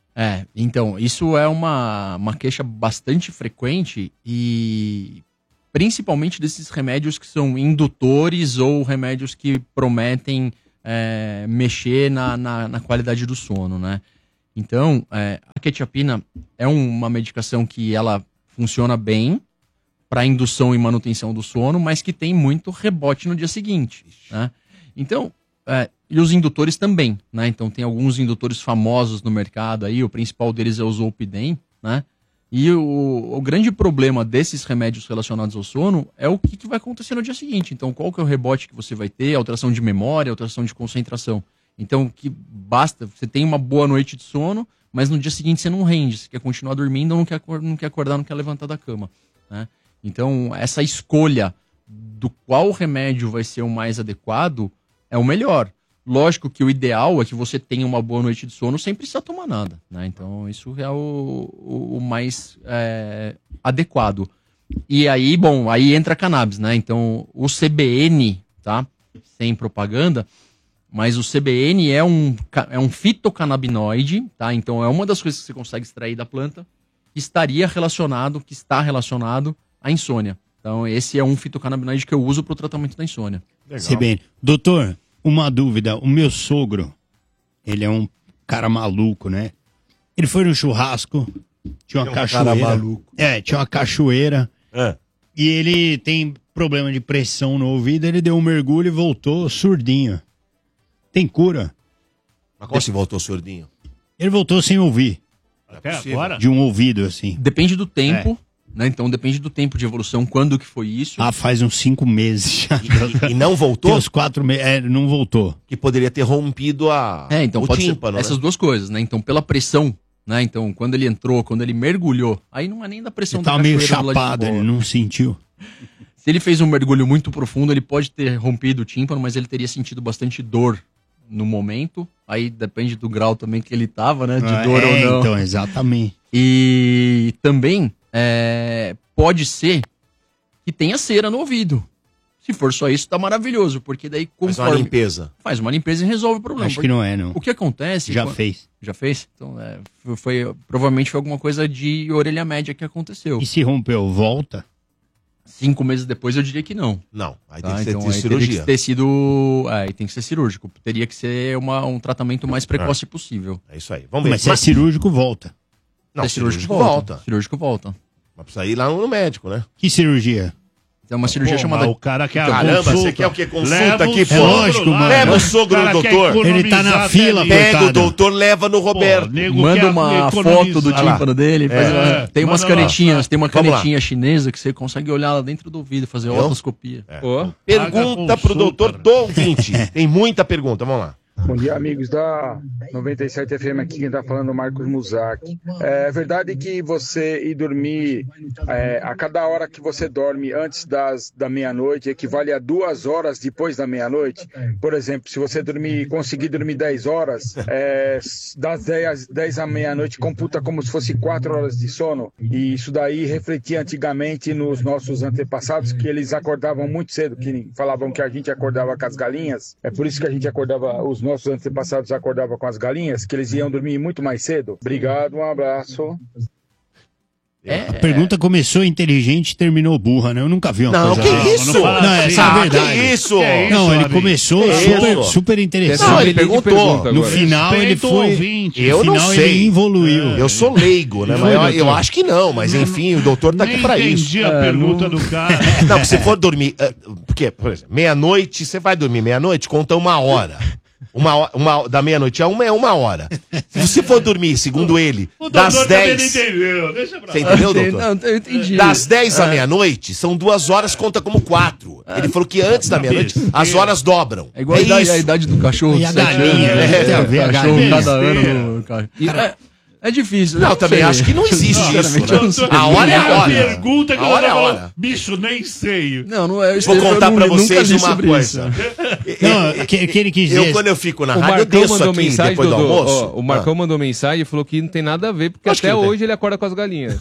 B: Então, isso é uma queixa bastante frequente e principalmente desses remédios que são indutores ou remédios que prometem mexer na qualidade do sono, né? Então, a quetiapina é uma medicação que ela funciona bem para indução e manutenção do sono, mas que tem muito rebote no dia seguinte, né? Então, e os indutores também, né? Então tem alguns indutores famosos no mercado aí, o principal deles é o Zolpidem, né? E o grande problema desses remédios relacionados ao sono é o que vai acontecer no dia seguinte. Então, qual que é o rebote que você vai ter, alteração de memória, alteração de concentração. Então, que basta, você tem uma boa noite de sono, mas no dia seguinte você não rende, você quer continuar dormindo, não quer acordar, não quer levantar da cama, né? Então, essa escolha do qual remédio vai ser o mais adequado é o melhor. Lógico que o ideal é que você tenha uma boa noite de sono sem precisar tomar nada, né? Então, isso é o mais adequado. E aí, bom, aí entra a cannabis, né? Então, o CBN, tá? Sem propaganda, mas o CBN é um fitocannabinoide, tá? Então, é uma das coisas que você consegue extrair da planta que está relacionado à insônia. Então, esse é um fitocannabinoide que eu uso para o tratamento da insônia.
A: CBN. Doutor, uma dúvida. O meu sogro, ele é um cara maluco, né? Ele foi no churrasco, tinha uma cachoeira.
E: Cara maluco.
A: Tinha uma cachoeira. E ele tem problema de pressão no ouvido, ele deu um mergulho e voltou surdinho. Tem cura?
E: Mas como se voltou surdinho?
A: Ele voltou sem ouvir.
D: Até agora?
A: De um ouvido, assim.
B: Depende do tempo, né? Então depende do tempo de evolução, quando que foi isso.
A: Faz uns 5 meses já.
E: E não voltou?
A: Tem uns 4 meses, não voltou.
E: Que poderia ter rompido
B: então
E: o
B: pode
E: tímpano,
B: ser essas
E: né?
B: duas coisas, né? Então pela pressão, né? Então quando ele entrou, quando ele mergulhou, aí não é nem da pressão
A: Ele
B: da
A: tava meio
B: cachoeira do lado de
A: chapado,
B: fora.
A: ele não sentiu.
B: Se ele fez um mergulho muito profundo, ele pode ter rompido o tímpano, mas ele teria sentido bastante dor no momento. Aí depende do grau também que ele tava, né? De dor ou não.
A: Então, exatamente.
B: E também pode ser que tenha cera no ouvido. Se for só isso, tá maravilhoso, porque daí
E: Faz uma limpeza.
B: Faz uma limpeza e resolve o problema.
A: Acho que não é, não.
B: O que acontece...
A: Já fez.
B: Já fez? Então, provavelmente foi alguma coisa de orelha média que aconteceu.
A: E se rompeu, volta?
B: 5 meses depois eu diria que não.
E: Não, aí
B: Tá?
E: tem que
B: Então,
E: ser
B: aí
E: cirurgia.
B: teria que ter sido... aí tem que ser cirúrgico. Teria que ser um tratamento mais precoce possível.
E: É isso aí. Vamos ver.
A: Mas se é cirúrgico, volta.
E: Não,
B: Se é
E: cirúrgico volta.
B: Cirúrgico volta.
E: Mas precisa ir lá no médico, né?
A: Que cirurgia?
B: É uma cirurgia chamada...
D: O cara quer a
E: Caramba,
D: consulta.
E: você quer o quê? Consulta
D: Leva
E: aqui,
D: o
E: pô.
D: sogro
A: lógico,
D: lá,
A: mano.
E: Leva o
D: né?
E: sogro
D: cara
E: do
D: quer
E: doutor.
A: Ele tá na
D: economizar
A: fila,
D: até ali.
E: Pega o
A: coitado.
E: doutor, leva no Roberto.
D: nego
B: Manda
D: quer
B: uma
D: economizar.
B: foto do tímpano dele. Tem umas
D: manda lá.
B: canetinhas, tem uma
E: Vamos lá.
B: canetinha chinesa que você consegue olhar lá dentro do ouvido, fazer otoscopia.
C: Ó,
E: Pergunta pro doutor do ouvinte. Tem muita pergunta, vamos lá.
I: Bom dia, amigos da 97 FM, aqui quem tá falando é o Marcos Muzak. É verdade que você ir dormir a cada hora que você dorme antes da meia-noite equivale a 2 horas depois da meia-noite? Por exemplo, se você conseguir dormir 10 horas, das 10 à meia-noite computa como se fosse 4 horas de sono? E isso daí refletia antigamente nos nossos antepassados, que eles acordavam muito cedo, que falavam que a gente acordava com as galinhas. É por isso que a gente acordava, os nossos antepassados acordavam com as galinhas, que eles iam dormir muito mais cedo. Obrigado, um abraço.
A: A pergunta começou inteligente e terminou burra, né? Eu nunca vi uma
E: Não,
A: coisa
E: que
A: dessa.
E: isso?
D: não fala
A: Não,
D: assim.
A: essa é a
E: Ah,
A: verdade.
E: que isso?
A: Não, ele
D: amigo?
A: começou
E: Que
A: super,
E: isso?
A: super interessante.
E: Não, ele perguntou.
A: No final ele
D: Respeita o
A: foi...
D: ouvinte.
E: Eu
A: no
E: não
A: final
E: sei.
A: ele evoluiu.
E: Eu sou leigo, né? Mas eu acho que não, mas enfim, o doutor tá aqui
D: Nem
E: pra isso.
D: entendi a pergunta do cara.
E: Não, se você for dormir. Porque, por exemplo, meia-noite, você vai dormir meia-noite, conta 1 hora. Da meia-noite a 1 é 1 hora. Se você for dormir, segundo ele,
D: O
E: das
D: doutor também não
E: 10.
D: entendeu. Deixa pra
E: Você
D: lá.
E: entendeu, doutor?
B: Não, eu entendi.
E: Das 10 à meia-noite, são 2 horas, conta como 4. Ele falou que antes da meia-noite, as horas dobram.
B: É igual a idade do cachorro.
A: E a
B: 7
A: galinha,
B: anos,
A: né? Tem a ver a
B: cachorro
A: galinha.
B: cada ano no cachorro. É difícil.
E: Não,
B: eu
E: também
B: sei.
E: acho que não existe isso.
B: Sinceramente, eu não sei.
E: Né? A hora é a hora.
D: Pergunta que
E: A
D: eu
E: hora é a
D: falou,
E: hora.
D: bicho, nem sei.
B: Não é.
E: Vou contar pra vocês uma coisa.
A: Não, que ele quis dizer...
E: Quando eu fico na
C: O
E: rádio, eu
C: Marcão
E: desço
C: mandou
E: aqui
C: mensagem,
E: depois do
C: Dodô,
E: almoço.
C: ó, o Marcão mandou mensagem e falou que não tem nada a ver, porque
E: Acho que
C: até
E: não tem.
C: hoje ele acorda com as galinhas.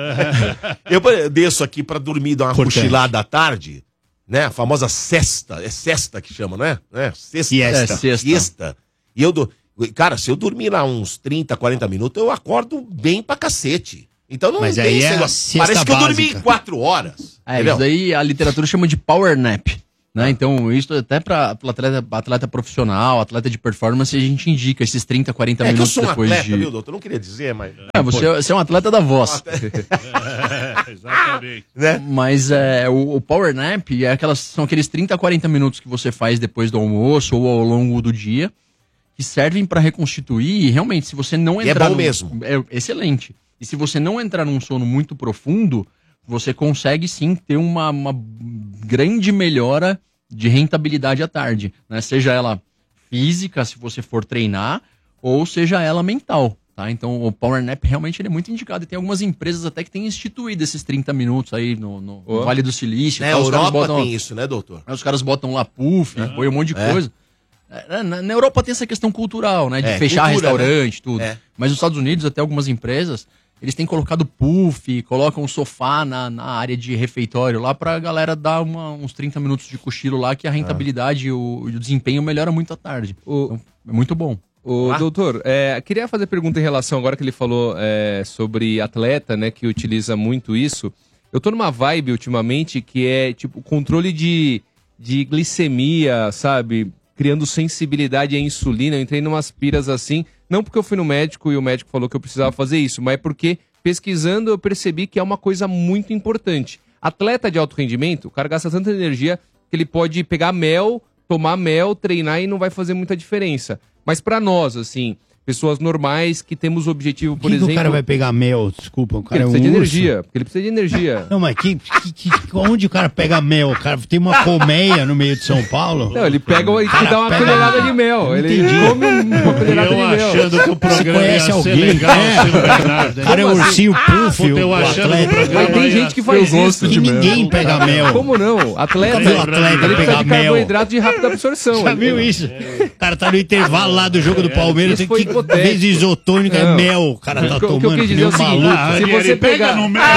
E: Eu desço aqui pra dormir, dar uma
A: Importante.
E: cochilada à tarde, né? A famosa sesta. É sesta que chama, não é? Sexta.
A: Siesta.
E: Siesta. E eu cara, se eu dormir lá uns 30, 40 minutos, eu acordo bem pra cacete. Então não
A: Mas
E: tem
A: aí
E: esse
A: é a
E: negócio.
A: siesta
E: Parece que eu dormi
A: básica.
E: 4 horas.
B: Isso daí a literatura chama de power nap. Né? Então, isso até para atleta profissional, atleta de performance, a gente indica esses 30, 40 minutos
E: que eu sou
B: depois
E: atleta,
B: de...
E: viu, doutor? Não queria dizer, mas...
B: Você é um atleta da voz.
D: Exatamente.
E: Né?
B: Mas o power nap são aqueles 30, 40 minutos que você faz depois do almoço ou ao longo do dia, que servem para reconstituir e realmente, se você não entrar...
E: é bom mesmo.
B: É excelente. E se você não entrar num sono muito profundo, você consegue sim ter uma grande melhora de rentabilidade à tarde, né? Seja ela física, se você for treinar, ou seja ela mental, tá? Então o Power Nap realmente ele é muito indicado e tem algumas empresas até que têm instituído esses 30 minutos aí no Vale do Silício.
E: Na Europa tem isso, né, doutor?
B: Os caras botam lá puff, põe um monte de coisa. Na Europa tem essa questão cultural, né? De fechar
E: cultura,
B: restaurante,
E: né?
B: tudo. Mas nos Estados Unidos, até algumas empresas... Eles têm colocado puff, colocam um sofá na área de refeitório lá pra galera dar uns 30 minutos de cochilo lá, que a rentabilidade e o desempenho melhora muito à tarde. Então, é muito bom.
C: Doutor, queria fazer pergunta em relação, agora que ele falou sobre atleta, né, que utiliza muito isso. Eu tô numa vibe ultimamente que é tipo controle de glicemia, sabe? Criando sensibilidade à insulina. Eu entrei numas piras assim, não porque eu fui no médico e o médico falou que eu precisava fazer isso, mas porque pesquisando eu percebi que é uma coisa muito importante. Atleta de alto rendimento, o cara gasta tanta energia que ele pode pegar mel, tomar mel, treinar e não vai fazer muita diferença. Mas pra nós, assim, pessoas normais que temos o objetivo, por exemplo...
A: o cara vai pegar mel? Desculpa, o cara
C: ele precisa de energia. Porque ele precisa de energia.
A: Não, mas onde o cara pega mel? O cara tem uma colmeia no meio de São Paulo?
C: Não, ele pega e dá uma colherada de mel. Ele come uma colherada de mel.
D: Achando que o programa
A: conhece alguém,
D: legal,
A: o cara é ursinho puff, o atleta.
C: Mas tem gente que faz isso.
A: E ninguém pega mel.
C: Como não? Atleta,
A: Nunca vi um atleta
C: ele precisa
A: pegar
C: de
A: mel.
C: carboidrato de rápida absorção.
A: Já viu isso? O cara tá no intervalo lá do jogo do Palmeiras, tem que
C: hipotético.
A: vez isotônica é
C: Não.
A: mel. O cara tá
C: O que eu
A: tomando
C: quis
A: que
C: dizer
A: nem
C: é o
A: um
C: seguinte,
A: maluco.
C: se você pegar
D: no mel.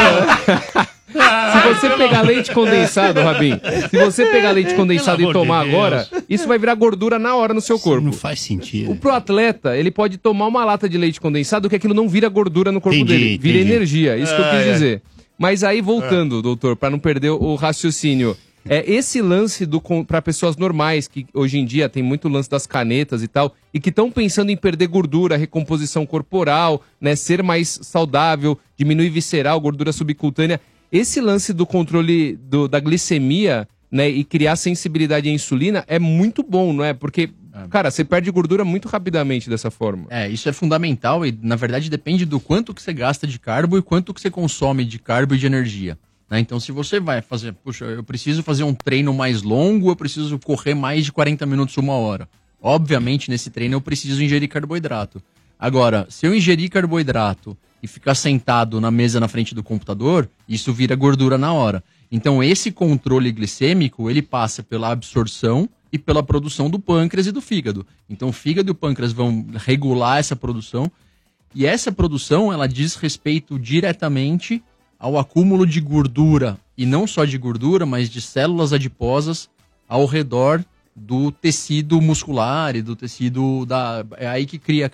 C: Se você pegar leite condensado, Rabin, se você pegar leite condensado
D: Pelo
C: e tomar
D: amor de
C: agora, isso vai virar gordura na hora no seu corpo.
A: Não faz sentido.
C: Pro atleta, ele pode tomar uma lata de leite condensado que aquilo não vira gordura no corpo dele, vira energia. Isso que eu quis dizer. Mas aí, voltando, doutor, para não perder o raciocínio, esse lance para pessoas normais, que hoje em dia tem muito lance das canetas e tal, e que estão pensando em perder gordura, recomposição corporal, né, ser mais saudável, diminuir visceral, gordura subcutânea, esse lance do controle da glicemia, né, e criar sensibilidade à insulina é muito bom, não é? Porque, cara, você perde gordura muito rapidamente dessa forma.
B: Isso é fundamental e, na verdade, depende do quanto que você gasta de carbo e quanto que você consome de carbo e de energia. Né? Então, se você vai fazer, puxa, eu preciso fazer um treino mais longo, eu preciso correr mais de 40 minutos, 1 hora. Obviamente, nesse treino eu preciso ingerir carboidrato. Agora, se eu ingerir carboidrato e ficar sentado na mesa na frente do computador, isso vira gordura na hora. Então, esse controle glicêmico, ele passa pela absorção e pela produção do pâncreas e do fígado. Então, o fígado e o pâncreas vão regular essa produção, e essa produção, ela diz respeito diretamente ao acúmulo de gordura, e não só de gordura, mas de células adiposas ao redor do tecido muscular e do tecido é aí que cria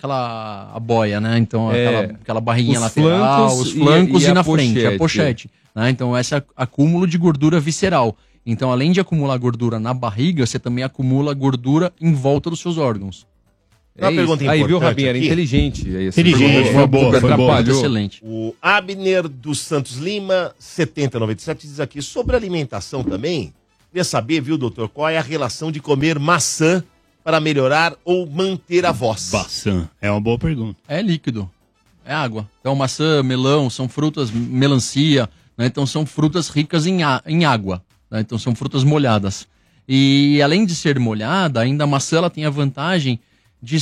B: a boia, né? Então, aquela barriguinha lateral, os flancos e na frente, a pochete. Né? Então, esse é acúmulo de gordura visceral. Então, além de acumular gordura na barriga, você também acumula gordura em volta dos seus órgãos.
E: Uma pergunta importante.
C: Aí, viu, Rabin? Era
E: aqui.
C: Inteligente.
A: Inteligente, foi boa.
B: Excelente.
E: O Abner dos Santos Lima, 7097, diz aqui sobre alimentação também. Queria saber, viu, doutor, qual é a relação de comer maçã para melhorar ou manter a voz?
A: Maçã, é uma boa pergunta.
B: É líquido, é água. Então, maçã, melão, são frutas, melancia, né? Então, são frutas ricas em água. Né? Então, são frutas molhadas. E, além de ser molhada, ainda a maçã ela tem a vantagem de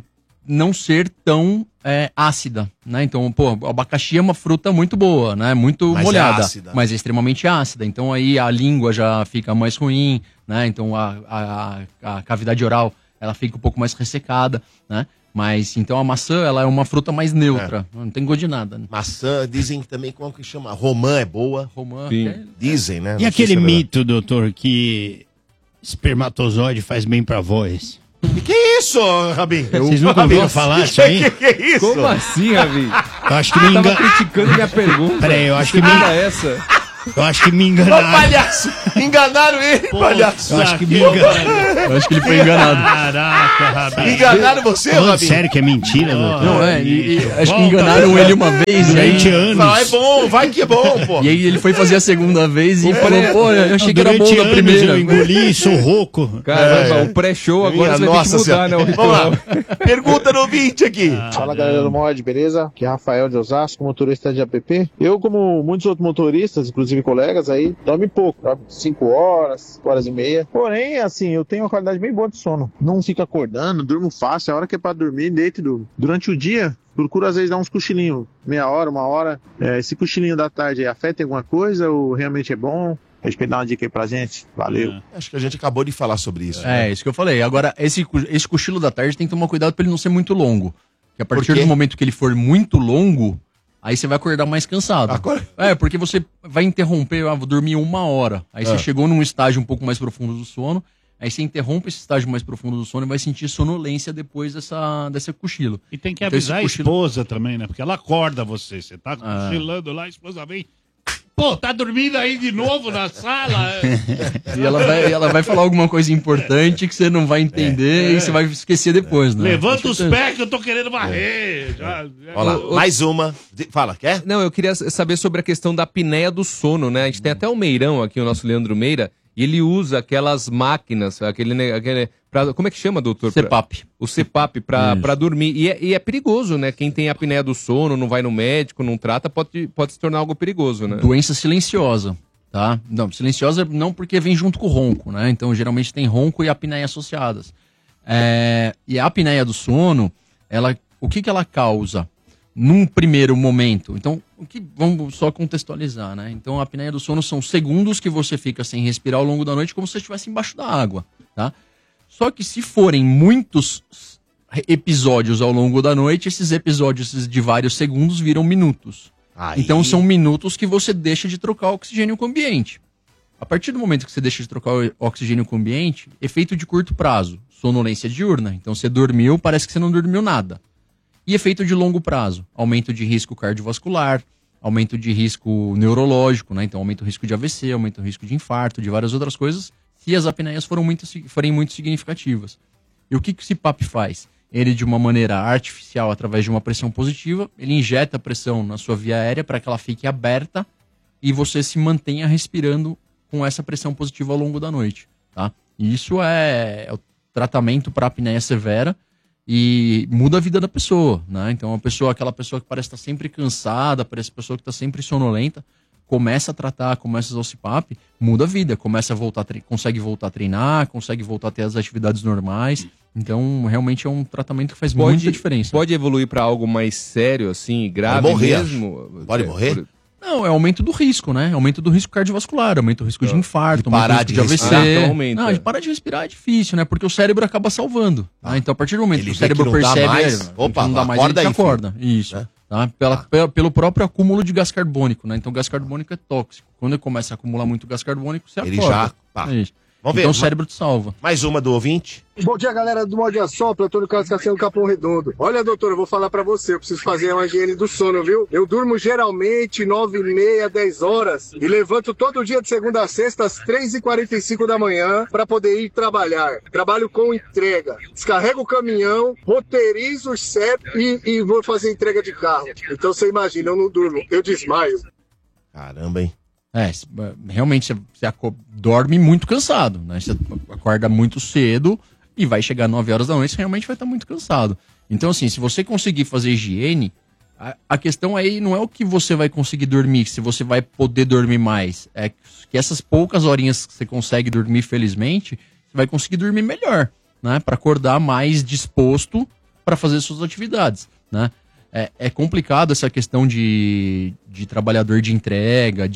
B: não ser tão ácida, né? Então, o abacaxi é uma fruta muito boa, né? Muito molhada, mas é extremamente ácida. Então, aí a língua já fica mais ruim, né? Então, a cavidade oral, ela fica um pouco mais ressecada, né? Mas, então, a maçã, ela é uma fruta mais neutra. Não tem gosto de nada. Né?
E: Maçã, dizem também, como que chama? Romã é boa.
B: Romã.
E: Dizem, né?
A: E aquele mito, doutor, que espermatozoide faz bem pra voz?
E: Que é isso, Rabin?
A: Vocês nunca ouviram falar isso aí?
E: Que é isso?
C: Como assim, Rabin?
A: Eu acho que me
C: tava criticando minha pergunta.
A: Peraí, eu acho que
C: essa?
A: Eu acho que me
E: Ô,
A: enganaram.
E: palhaço! Enganaram ele, palhaço!
A: Eu acho que me enganaram.
B: Eu acho que ele foi enganado.
D: Caraca, Rabinho.
E: Enganaram você,
A: Falando
E: Rabinho?
A: sério que é mentira, doutor?
B: Não, acho que
D: Volta.
B: enganaram ele uma vez. E aí,
A: 20 anos.
E: Vai, bom, vai que é bom, pô.
B: e aí ele foi fazer a segunda vez e falou, pô, eu achei que era bom
A: Durante
B: da
A: anos
B: primeira.
A: eu engoli, sou rouco.
C: Caramba, o pré-show agora você vai ter que mudar, né? o
E: Vamos lá.
C: ritual.
E: Pergunta no 20 aqui.
J: Fala galera do Mod, beleza? Aqui é Rafael de Osasco, motorista de app. Eu, como muitos outros motoristas, inclusive colegas aí, dorme pouco, dorme 5 horas, 5 horas e meia. Porém, assim, eu tenho uma qualidade bem boa de sono. Não fico acordando, durmo fácil. A hora que é pra dormir, deito e durmo. Durante o dia, procuro às vezes dar uns cochilinhos, meia hora, uma hora. Esse cochilinho da tarde afeta alguma coisa ou realmente é bom? Respeito, dar uma dica aí pra gente. Valeu.
E: Acho que a gente acabou de falar sobre isso.
B: É, isso que eu falei. Agora, esse cochilo da tarde tem que tomar cuidado pra ele não ser muito longo. Porque a partir
E: quê?
B: do momento que ele for muito longo, aí você vai acordar mais cansado.
E: Acorda.
B: Porque você vai interromper, vou dormir 1 hora. Aí você chegou num estágio um pouco mais profundo do sono, aí você interrompe esse estágio mais profundo do sono e vai sentir sonolência depois desse cochilo.
D: E tem que
B: Então,
D: avisar
B: esse
D: a
B: cochilo-
D: esposa também, né? Porque ela acorda você. Você tá cochilando lá, a esposa vem. Pô, tá dormindo aí de novo na sala?
B: E ela vai falar alguma coisa importante que você não vai entender e você vai esquecer depois, né?
D: Levanta os
B: Com certeza.
D: pés que eu tô querendo varrer.
E: Olha lá, mais uma. Fala, quer?
C: Não, eu queria saber sobre a questão da apneia do sono, né? A gente tem até o Meirão aqui, o nosso Leandro Meira, e ele usa aquelas máquinas, como é que chama, doutor?
B: CPAP.
C: O CPAP pra dormir. E é perigoso, né? Quem tem apneia do sono, não vai no médico, não trata, pode se tornar algo perigoso, né?
B: Doença silenciosa, tá? Não, silenciosa não porque vem junto com o ronco, né? Então, geralmente tem ronco e apneia associadas. E a apneia do sono, o que ela causa? Num primeiro momento, então, vamos só contextualizar, né? Então, a apneia do sono são segundos que você fica sem respirar ao longo da noite, como se você estivesse embaixo da água, tá? Só que se forem muitos episódios ao longo da noite, esses episódios de vários segundos viram minutos.
E: Aí.
B: Então, são minutos que você deixa de trocar oxigênio com o ambiente. A partir do momento que você deixa de trocar o oxigênio com o ambiente, efeito de curto prazo, sonolência diurna. Então, você dormiu, parece que você não dormiu nada. E efeito de longo prazo, aumento de risco cardiovascular, aumento de risco neurológico, né? Então aumenta o risco de AVC, aumenta o risco de infarto, de várias outras coisas, se as apneias forem muito significativas. E o que o CPAP faz? Ele, de uma maneira artificial, através de uma pressão positiva, ele injeta pressão na sua via aérea para que ela fique aberta e você se mantenha respirando com essa pressão positiva ao longo da noite, tá? E isso é o tratamento para apneia severa, e muda a vida da pessoa, né? Então aquela pessoa que parece estar sempre cansada, parece pessoa que está sempre sonolenta, começa a tratar, começa a usar o CPAP, muda a vida, começa a voltar, consegue voltar a treinar, consegue voltar a ter as atividades normais. Então, realmente é um tratamento que faz muita diferença.
C: Pode evoluir para algo mais sério, assim, grave
E: Pode morrer,
C: mesmo?
E: Pode morrer?
B: Não, é aumento do risco, né? Aumento do risco cardiovascular, aumento do risco de infarto,
E: parar
B: aumento do risco
E: de
B: AVC.
C: respirar, aumenta.
B: Não, de parar de respirar é difícil, né? Porque o cérebro acaba salvando. Tá? Então, a partir do momento
E: Ele
B: que o
E: vê
B: cérebro
E: que não dá
B: percebe,
E: mais, opa,
B: não dá mais,
E: acorda
B: ele
E: aí,
B: acorda. Isso.
E: Né?
B: Tá? Pelo próprio acúmulo de gás carbônico, né? Então, o gás carbônico é tóxico. Quando ele começa a acumular muito gás carbônico, você
E: Ele
B: acorda.
E: já... Pá.
B: É isso.
E: Vamos ver.
B: Então, o cérebro te salva.
E: Mais uma do ouvinte.
K: Bom dia, galera do Mod Assopra, Antônio Carlos Cassiano Capão Redondo. Olha, doutor, eu vou falar pra você, eu preciso fazer uma higiene do sono, viu? Eu durmo geralmente 9h30, 10 horas e levanto todo dia de segunda a sexta às 3h45 da manhã pra poder ir trabalhar. Trabalho com entrega. Descarrego o caminhão, roteirizo os CEP e vou fazer entrega de carro. Então você imagina, eu não durmo, eu desmaio.
E: Caramba, hein?
B: Realmente você dorme muito cansado, né? Você acorda muito cedo e vai chegar 9 horas da noite, você realmente vai estar muito cansado. Então, assim, se você conseguir fazer higiene, a questão aí não é o que você vai conseguir dormir, se você vai poder dormir mais. É que essas poucas horinhas que você consegue dormir, felizmente, você vai conseguir dormir melhor, né? Para acordar mais disposto para fazer suas atividades, né? É complicado essa questão de trabalhador de entrega,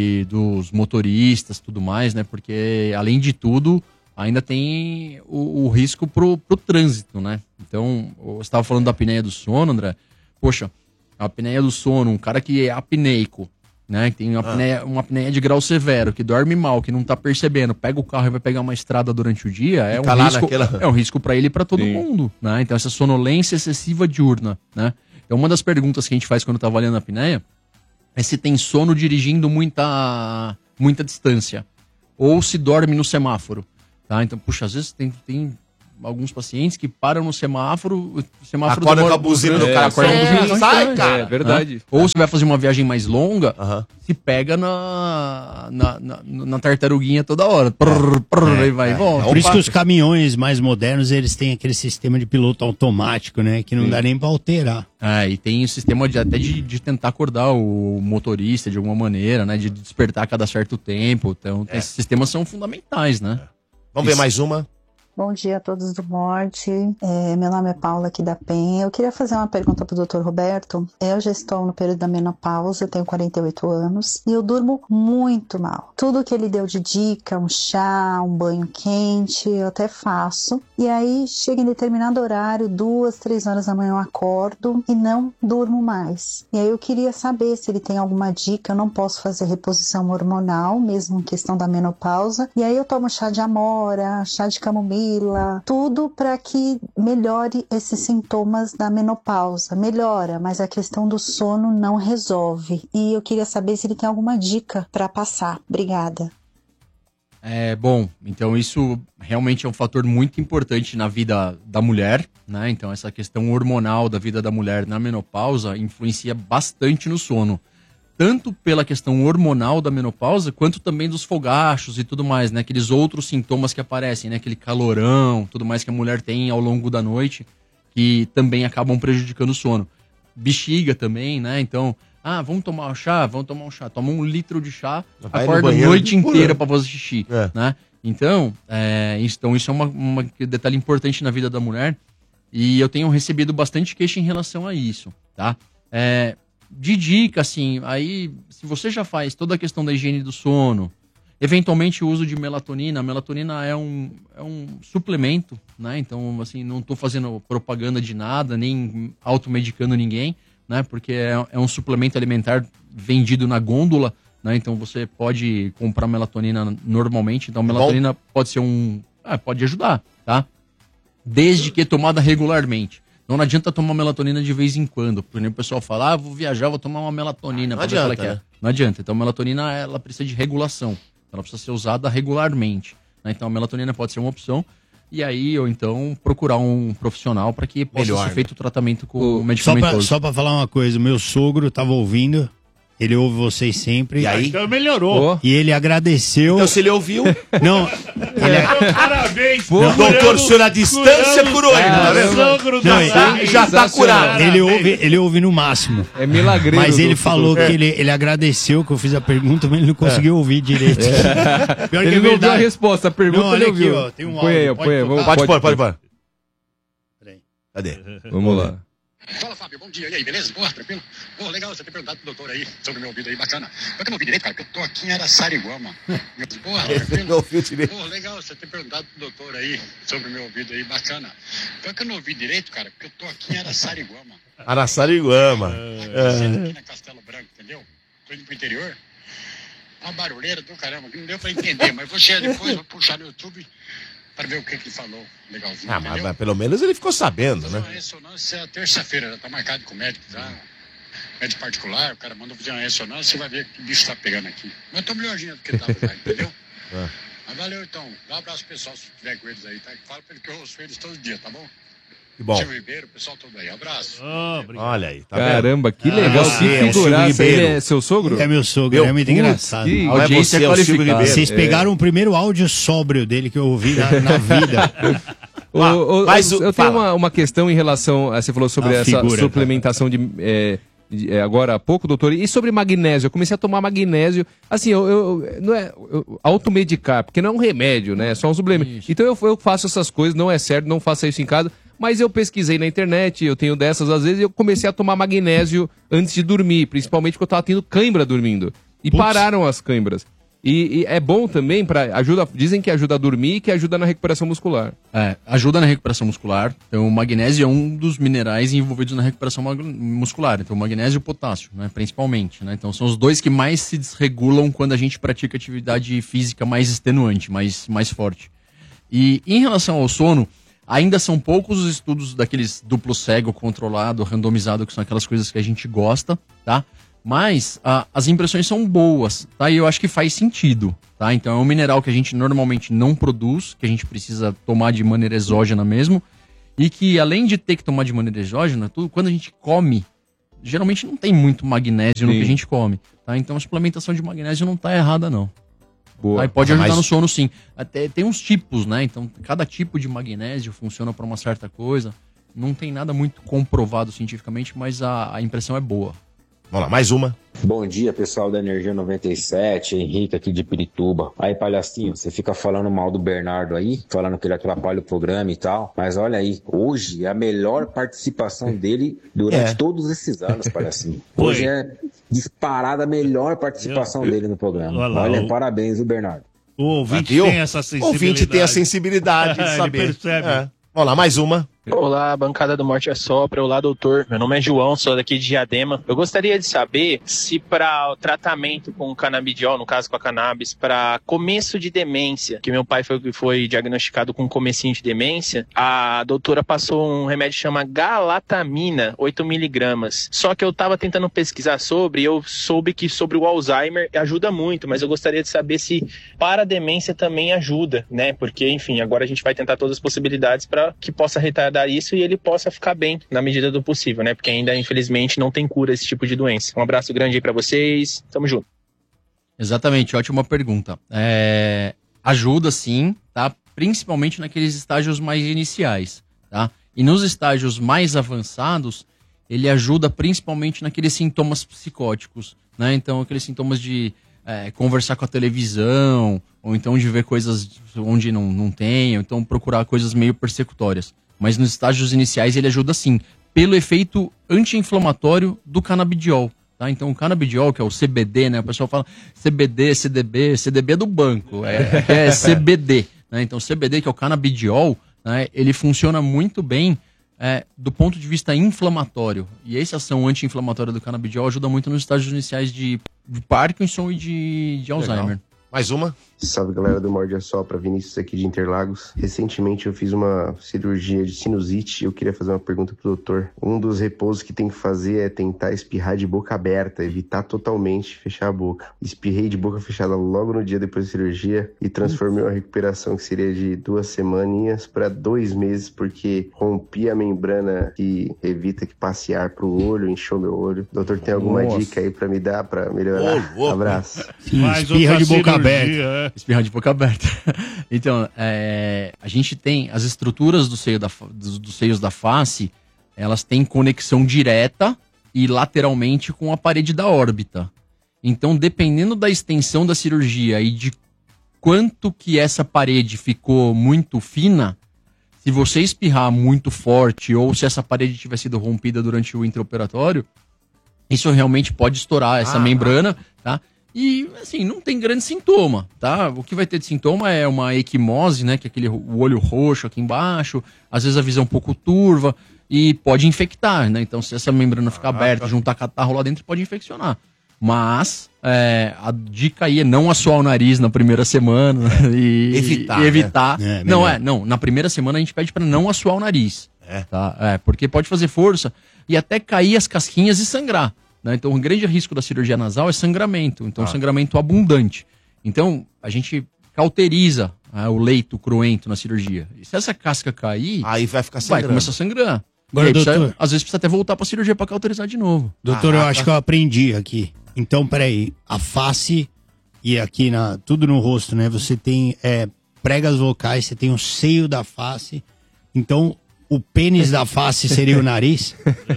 B: dos motoristas, tudo mais, né? Porque, além de tudo, ainda tem o risco pro trânsito, né? Então, você estava falando da apneia do sono, André. Poxa, a apneia do sono, um cara que é apneico, né? Que tem uma apneia de grau severo, que dorme mal, que não tá percebendo, pega o carro e vai pegar uma estrada durante o dia, é um risco para ele e para todo mundo, né? Então, essa sonolência excessiva diurna, né? Então, uma das perguntas que a gente faz quando tá avaliando a apneia é se tem sono dirigindo muita distância. Ou se dorme no semáforo. Tá? Então, puxa, às vezes tem alguns pacientes que param no semáforo, o semáforo
E: acorda com a buzina do cara,
B: acorda com a buzina,
E: sai, cara.
C: É verdade.
B: Ou se vai fazer uma viagem mais longa, se pega na tartaruguinha toda hora. E vai e volta.
A: Por isso que os caminhões mais modernos, eles têm aquele sistema de piloto automático, né? Que não dá nem pra alterar.
B: E tem o sistema até de tentar acordar o motorista de alguma maneira, né? De despertar a cada certo tempo. Então, esses sistemas são fundamentais, né?
E: Vamos ver mais uma?
L: Bom dia a todos do Morte. Meu nome é Paula aqui da Penha. Eu queria fazer uma pergunta para o Dr. Roberto. Eu já estou no período da menopausa, eu tenho 48 anos e eu durmo muito mal. Tudo que ele deu de dica, um chá, um banho quente, eu até faço. E aí chega em determinado horário, 2, 3 horas da manhã eu acordo e não durmo mais. E aí eu queria saber se ele tem alguma dica. Eu não posso fazer reposição hormonal, mesmo em questão da menopausa. E aí eu tomo chá de amora, chá de camomila, tudo para que melhore esses sintomas da menopausa. Melhora, mas a questão do sono não resolve. E eu queria saber se ele tem alguma dica para passar. Obrigada.
B: Bom, então isso realmente é um fator muito importante na vida da mulher, né? Então essa questão hormonal da vida da mulher na menopausa influencia bastante no sono. Tanto pela questão hormonal da menopausa, quanto também dos fogachos e tudo mais, né? Aqueles outros sintomas que aparecem, né? Aquele calorão, tudo mais que a mulher tem ao longo da noite, que também acabam prejudicando o sono. Bexiga também, né? Então, vamos tomar um chá? Toma 1 litro de chá, acorda a noite inteira para fazer xixi, né? Então, isso é um detalhe importante na vida da mulher, e eu tenho recebido bastante queixa em relação a isso, tá? De dica, assim, aí, se você já faz toda a questão da higiene do sono, eventualmente o uso de melatonina. A melatonina é um suplemento, né? Então, assim, não estou fazendo propaganda de nada, nem automedicando ninguém, né? Porque é um suplemento alimentar vendido na gôndola, né? Então, você pode comprar melatonina normalmente. Então, melatonina pode ser pode ajudar, tá? Desde que tomada regularmente. Não adianta tomar melatonina de vez em quando. Porque o pessoal fala, vou viajar, vou tomar uma melatonina.
E: Não adianta, né?
B: Não adianta. Então, a melatonina, ela precisa de regulação. Ela precisa ser usada regularmente, né? Então, a melatonina pode ser uma opção. E aí, ou então, procurar um profissional para que possa ser feito o tratamento com o medicamentoso.
A: Só para falar uma coisa, o meu sogro estava ouvindo. Ele ouve vocês sempre.
E: E aí?
D: Então melhorou.
A: E ele agradeceu.
E: Então, se ele ouviu...
A: Não.
D: Parabéns.
E: Doutor, o senhor à distância curou ele, tá vendo? Já tá curado.
A: Ele ouve no máximo.
C: É milagreiro.
A: Mas ele falou que ele agradeceu que eu fiz a pergunta, mas ele não conseguiu ouvir direito.
C: Pior ele não viu a resposta, a pergunta
A: não,
C: ele
A: aqui,
C: ouviu.
A: ó, tem um
C: põe aí,
A: áudio,
C: põe aí.
E: Pode pôr. Cadê?
C: Vamos lá.
M: Fala, Fábio, bom dia. E aí, beleza? Boa, tranquilo? Pô, legal você ter perguntado pro doutor aí sobre o meu ouvido aí, bacana. Eu que não ouvi direito, cara, porque eu tô aqui em Araçariguama. Boa, tranquilo?
E: Não ouviu direito.
M: Pô, legal você ter perguntado pro doutor aí sobre o meu ouvido aí, bacana. Eu que não ouvi direito, cara, porque eu tô aqui em Araçariguama.
E: Araçariguama.
M: Aqui na Castelo Branco, entendeu? Tô indo pro interior. Uma barulheira do caramba, que não deu pra entender, mas vou chegar depois, vou puxar no YouTube para ver o que ele falou. Legalzinho,
E: mas pelo menos ele ficou sabendo, né?
M: A ressonância é terça-feira, já tá marcado com o médico, tá? Médico particular, o cara mandou fazer uma ressonância, você vai ver que bicho tá pegando aqui. Mas tô melhorzinho do que tava já, entendeu? Mas valeu então, dá um abraço pro pessoal se tiver com eles aí, tá? Fala pra ele que eu ouço eles todo dia, tá bom?
E: Que bom.
M: Silvio Ribeiro, o pessoal todo aí, abraço.
E: Olha aí, tá
C: Caramba,
E: vendo?
C: que legal, que figuraça. Ele é seu sogro?
A: É meu sogro, é muito engraçado.
C: A audiência é qualificada.
A: Vocês pegaram o primeiro áudio sóbrio dele que eu ouvi na vida.
C: Eu tenho uma questão em relação. Você falou sobre essa suplementação agora há pouco, doutor, e sobre magnésio. Eu comecei a tomar magnésio. Assim, não é automedicar, porque não é um remédio, né? É só um suplemento. Isso. Então eu faço essas coisas, não é certo, não faça isso em casa. Mas eu pesquisei na internet, eu tenho dessas às vezes, e eu comecei a tomar magnésio antes de dormir, principalmente porque eu tava tendo cãibra dormindo. E pararam as cãibras. E é bom também dizem que ajuda a dormir e que ajuda na recuperação muscular.
B: Ajuda na recuperação muscular. Então, o magnésio é um dos minerais envolvidos na recuperação muscular. Então, o magnésio e o potássio, né, principalmente. Né? Então, são os dois que mais se desregulam quando a gente pratica atividade física mais extenuante, mais forte. E em relação ao sono, ainda são poucos os estudos daqueles duplo cego, controlado, randomizado, que são aquelas coisas que a gente gosta, tá? Mas as impressões são boas, tá? E eu acho que faz sentido, tá? Então é um mineral que a gente normalmente não produz, que a gente precisa tomar de maneira exógena mesmo, e que além de ter que tomar de maneira exógena, quando a gente come, geralmente não tem muito magnésio no que a gente come, tá? Então a suplementação de magnésio não tá errada, não.
C: Boa.
B: Aí pode ajudar no sono, sim. Até tem uns tipos, né? Então cada tipo de magnésio funciona para uma certa coisa. Não tem nada muito comprovado cientificamente, mas a impressão é boa.
E: Vamos lá, mais uma.
N: Bom dia, pessoal da Energia 97, Henrique aqui de Pirituba. Aí, palhacinho, você fica falando mal do Bernardo aí, falando que ele atrapalha o programa e tal, mas olha aí, hoje é a melhor participação dele durante todos esses anos, palhacinho. Hoje é disparada a melhor participação dele no programa. Olha, parabéns, o Bernardo.
D: O ouvinte tem essa sensibilidade.
E: O ouvinte tem a sensibilidade de saber.
D: Ele percebe.
E: Vamos lá, mais uma.
O: Olá, bancada do Morte é Sopra. Olá, doutor. Meu nome é João, sou daqui de Diadema. Eu gostaria de saber se para o tratamento com canabidiol, no caso com a cannabis, para começo de demência, que meu pai foi diagnosticado com comecinho de demência, a doutora passou um remédio que chama galatamina, 8 miligramas. Só que eu estava tentando pesquisar sobre, eu soube que sobre o Alzheimer ajuda muito, mas eu gostaria de saber se para a demência também ajuda, né? Porque, enfim, agora a gente vai tentar todas as possibilidades para que possa retardar isso e ele possa ficar bem na medida do possível, né? Porque ainda, infelizmente, não tem cura esse tipo de doença. Um abraço grande aí pra vocês. Tamo junto.
B: Exatamente, ótima pergunta. Ajuda sim, tá? Principalmente naqueles estágios mais iniciais, tá? E nos estágios mais avançados, ele ajuda principalmente naqueles sintomas psicóticos, né? Então, aqueles sintomas de conversar com a televisão, ou então de ver coisas onde não tem, ou então procurar coisas meio persecutórias. Mas nos estágios iniciais ele ajuda sim, pelo efeito anti-inflamatório do canabidiol. Tá? Então o canabidiol, que é o CBD, né? O pessoal fala CBD, CDB, CDB é do banco, é CBD. Né? Então o CBD, que é o canabidiol, né? Ele funciona muito bem do ponto de vista inflamatório. E essa ação anti-inflamatória do canabidiol ajuda muito nos estágios iniciais de Parkinson e de Alzheimer.
E: Legal. Mais uma.
P: Salve, galera do Morde a Sopra, Vinícius aqui de Interlagos. Recentemente eu fiz uma cirurgia de sinusite e eu queria fazer uma pergunta pro doutor. Um dos repousos que tem que fazer é tentar espirrar de boca aberta, evitar totalmente fechar a boca. Espirrei de boca fechada logo no dia depois da cirurgia e transformei uma recuperação que seria de 2 semaninhas para 2 meses, porque rompi a membrana que evita que passe ar pro olho, inchou meu olho. Doutor, tem alguma dica aí pra me dar pra melhorar? Abraço.
A: Espirra de boca aberta.
B: Espirrar de boca aberta. Então, a gente tem as estruturas dos seios da face, elas têm conexão direta e lateralmente com a parede da órbita. Então, dependendo da extensão da cirurgia e de quanto que essa parede ficou muito fina, se você espirrar muito forte ou se essa parede tiver sido rompida durante o intraoperatório, isso realmente pode estourar essa membrana, tá? E, assim, não tem grande sintoma, tá? O que vai ter de sintoma é uma equimose, né? Que é o olho roxo aqui embaixo, às vezes a visão um pouco turva e pode infectar, né? Então, se essa membrana ficar aberta, juntar catarro lá dentro, pode infeccionar. Mas a dica aí é não assoar o nariz na primeira semana e evitar.
E: Né?
B: Não, na primeira semana a gente pede para não assoar o nariz, tá? Porque pode fazer força e até cair as casquinhas e sangrar. Né? Então, o grande risco da cirurgia nasal é sangramento. Então, sangramento abundante. Então, a gente cauteriza o leito cruento na cirurgia. E se essa casca cair,
E: aí vai ficar sangrando.
B: Vai começar a sangrar.
A: Agora,
B: aí,
A: doutor,
B: às vezes precisa até voltar para a cirurgia para cauterizar de novo.
A: Doutor, eu acho que eu aprendi aqui. Então, peraí. A face e aqui tudo no rosto, né? Você tem pregas vocais, você tem o seio da face. Então, o pênis da face seria o nariz?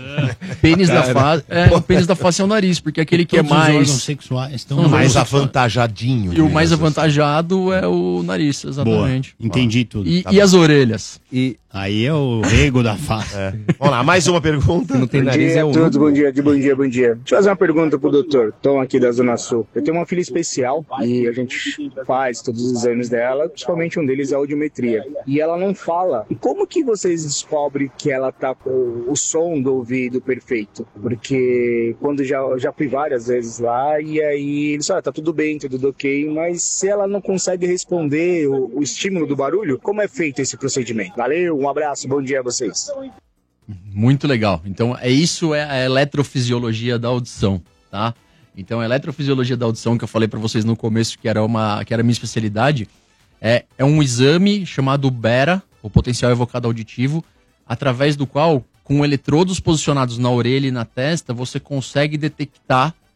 B: Pênis da face, o pênis da face é o nariz, porque aquele que
A: todos
B: é mais...
A: os órgãos sexuais estão
E: mais avantajadinho.
B: E o mais avantajado é o nariz, exatamente.
A: Boa, entendi tudo.
B: E as orelhas.
A: Aí é o rego da face.
E: Vamos lá, mais uma pergunta.
I: Não tem nariz, é o todos, bom dia. Deixa eu fazer uma pergunta pro doutor Tom aqui da Zona Sul. Eu tenho uma filha especial e a gente faz todos os exames dela, principalmente um deles é a audiometria. E ela não fala. E como que vocês descobrem que ela tá com o som do ouvido perfeito? Porque quando já fui várias vezes lá e aí eles falam, tá tudo bem, tudo ok, mas se ela não consegue responder o estímulo do barulho, como é feito esse procedimento? Valeu, um abraço, bom dia a vocês.
B: Muito legal. Então, isso é a eletrofisiologia da audição. tá? Então, a eletrofisiologia da audição, que eu falei para vocês no começo, que era a minha especialidade, é um exame chamado BERA, o potencial evocado auditivo, através do qual, com eletrodos posicionados na orelha e na testa, você consegue detectar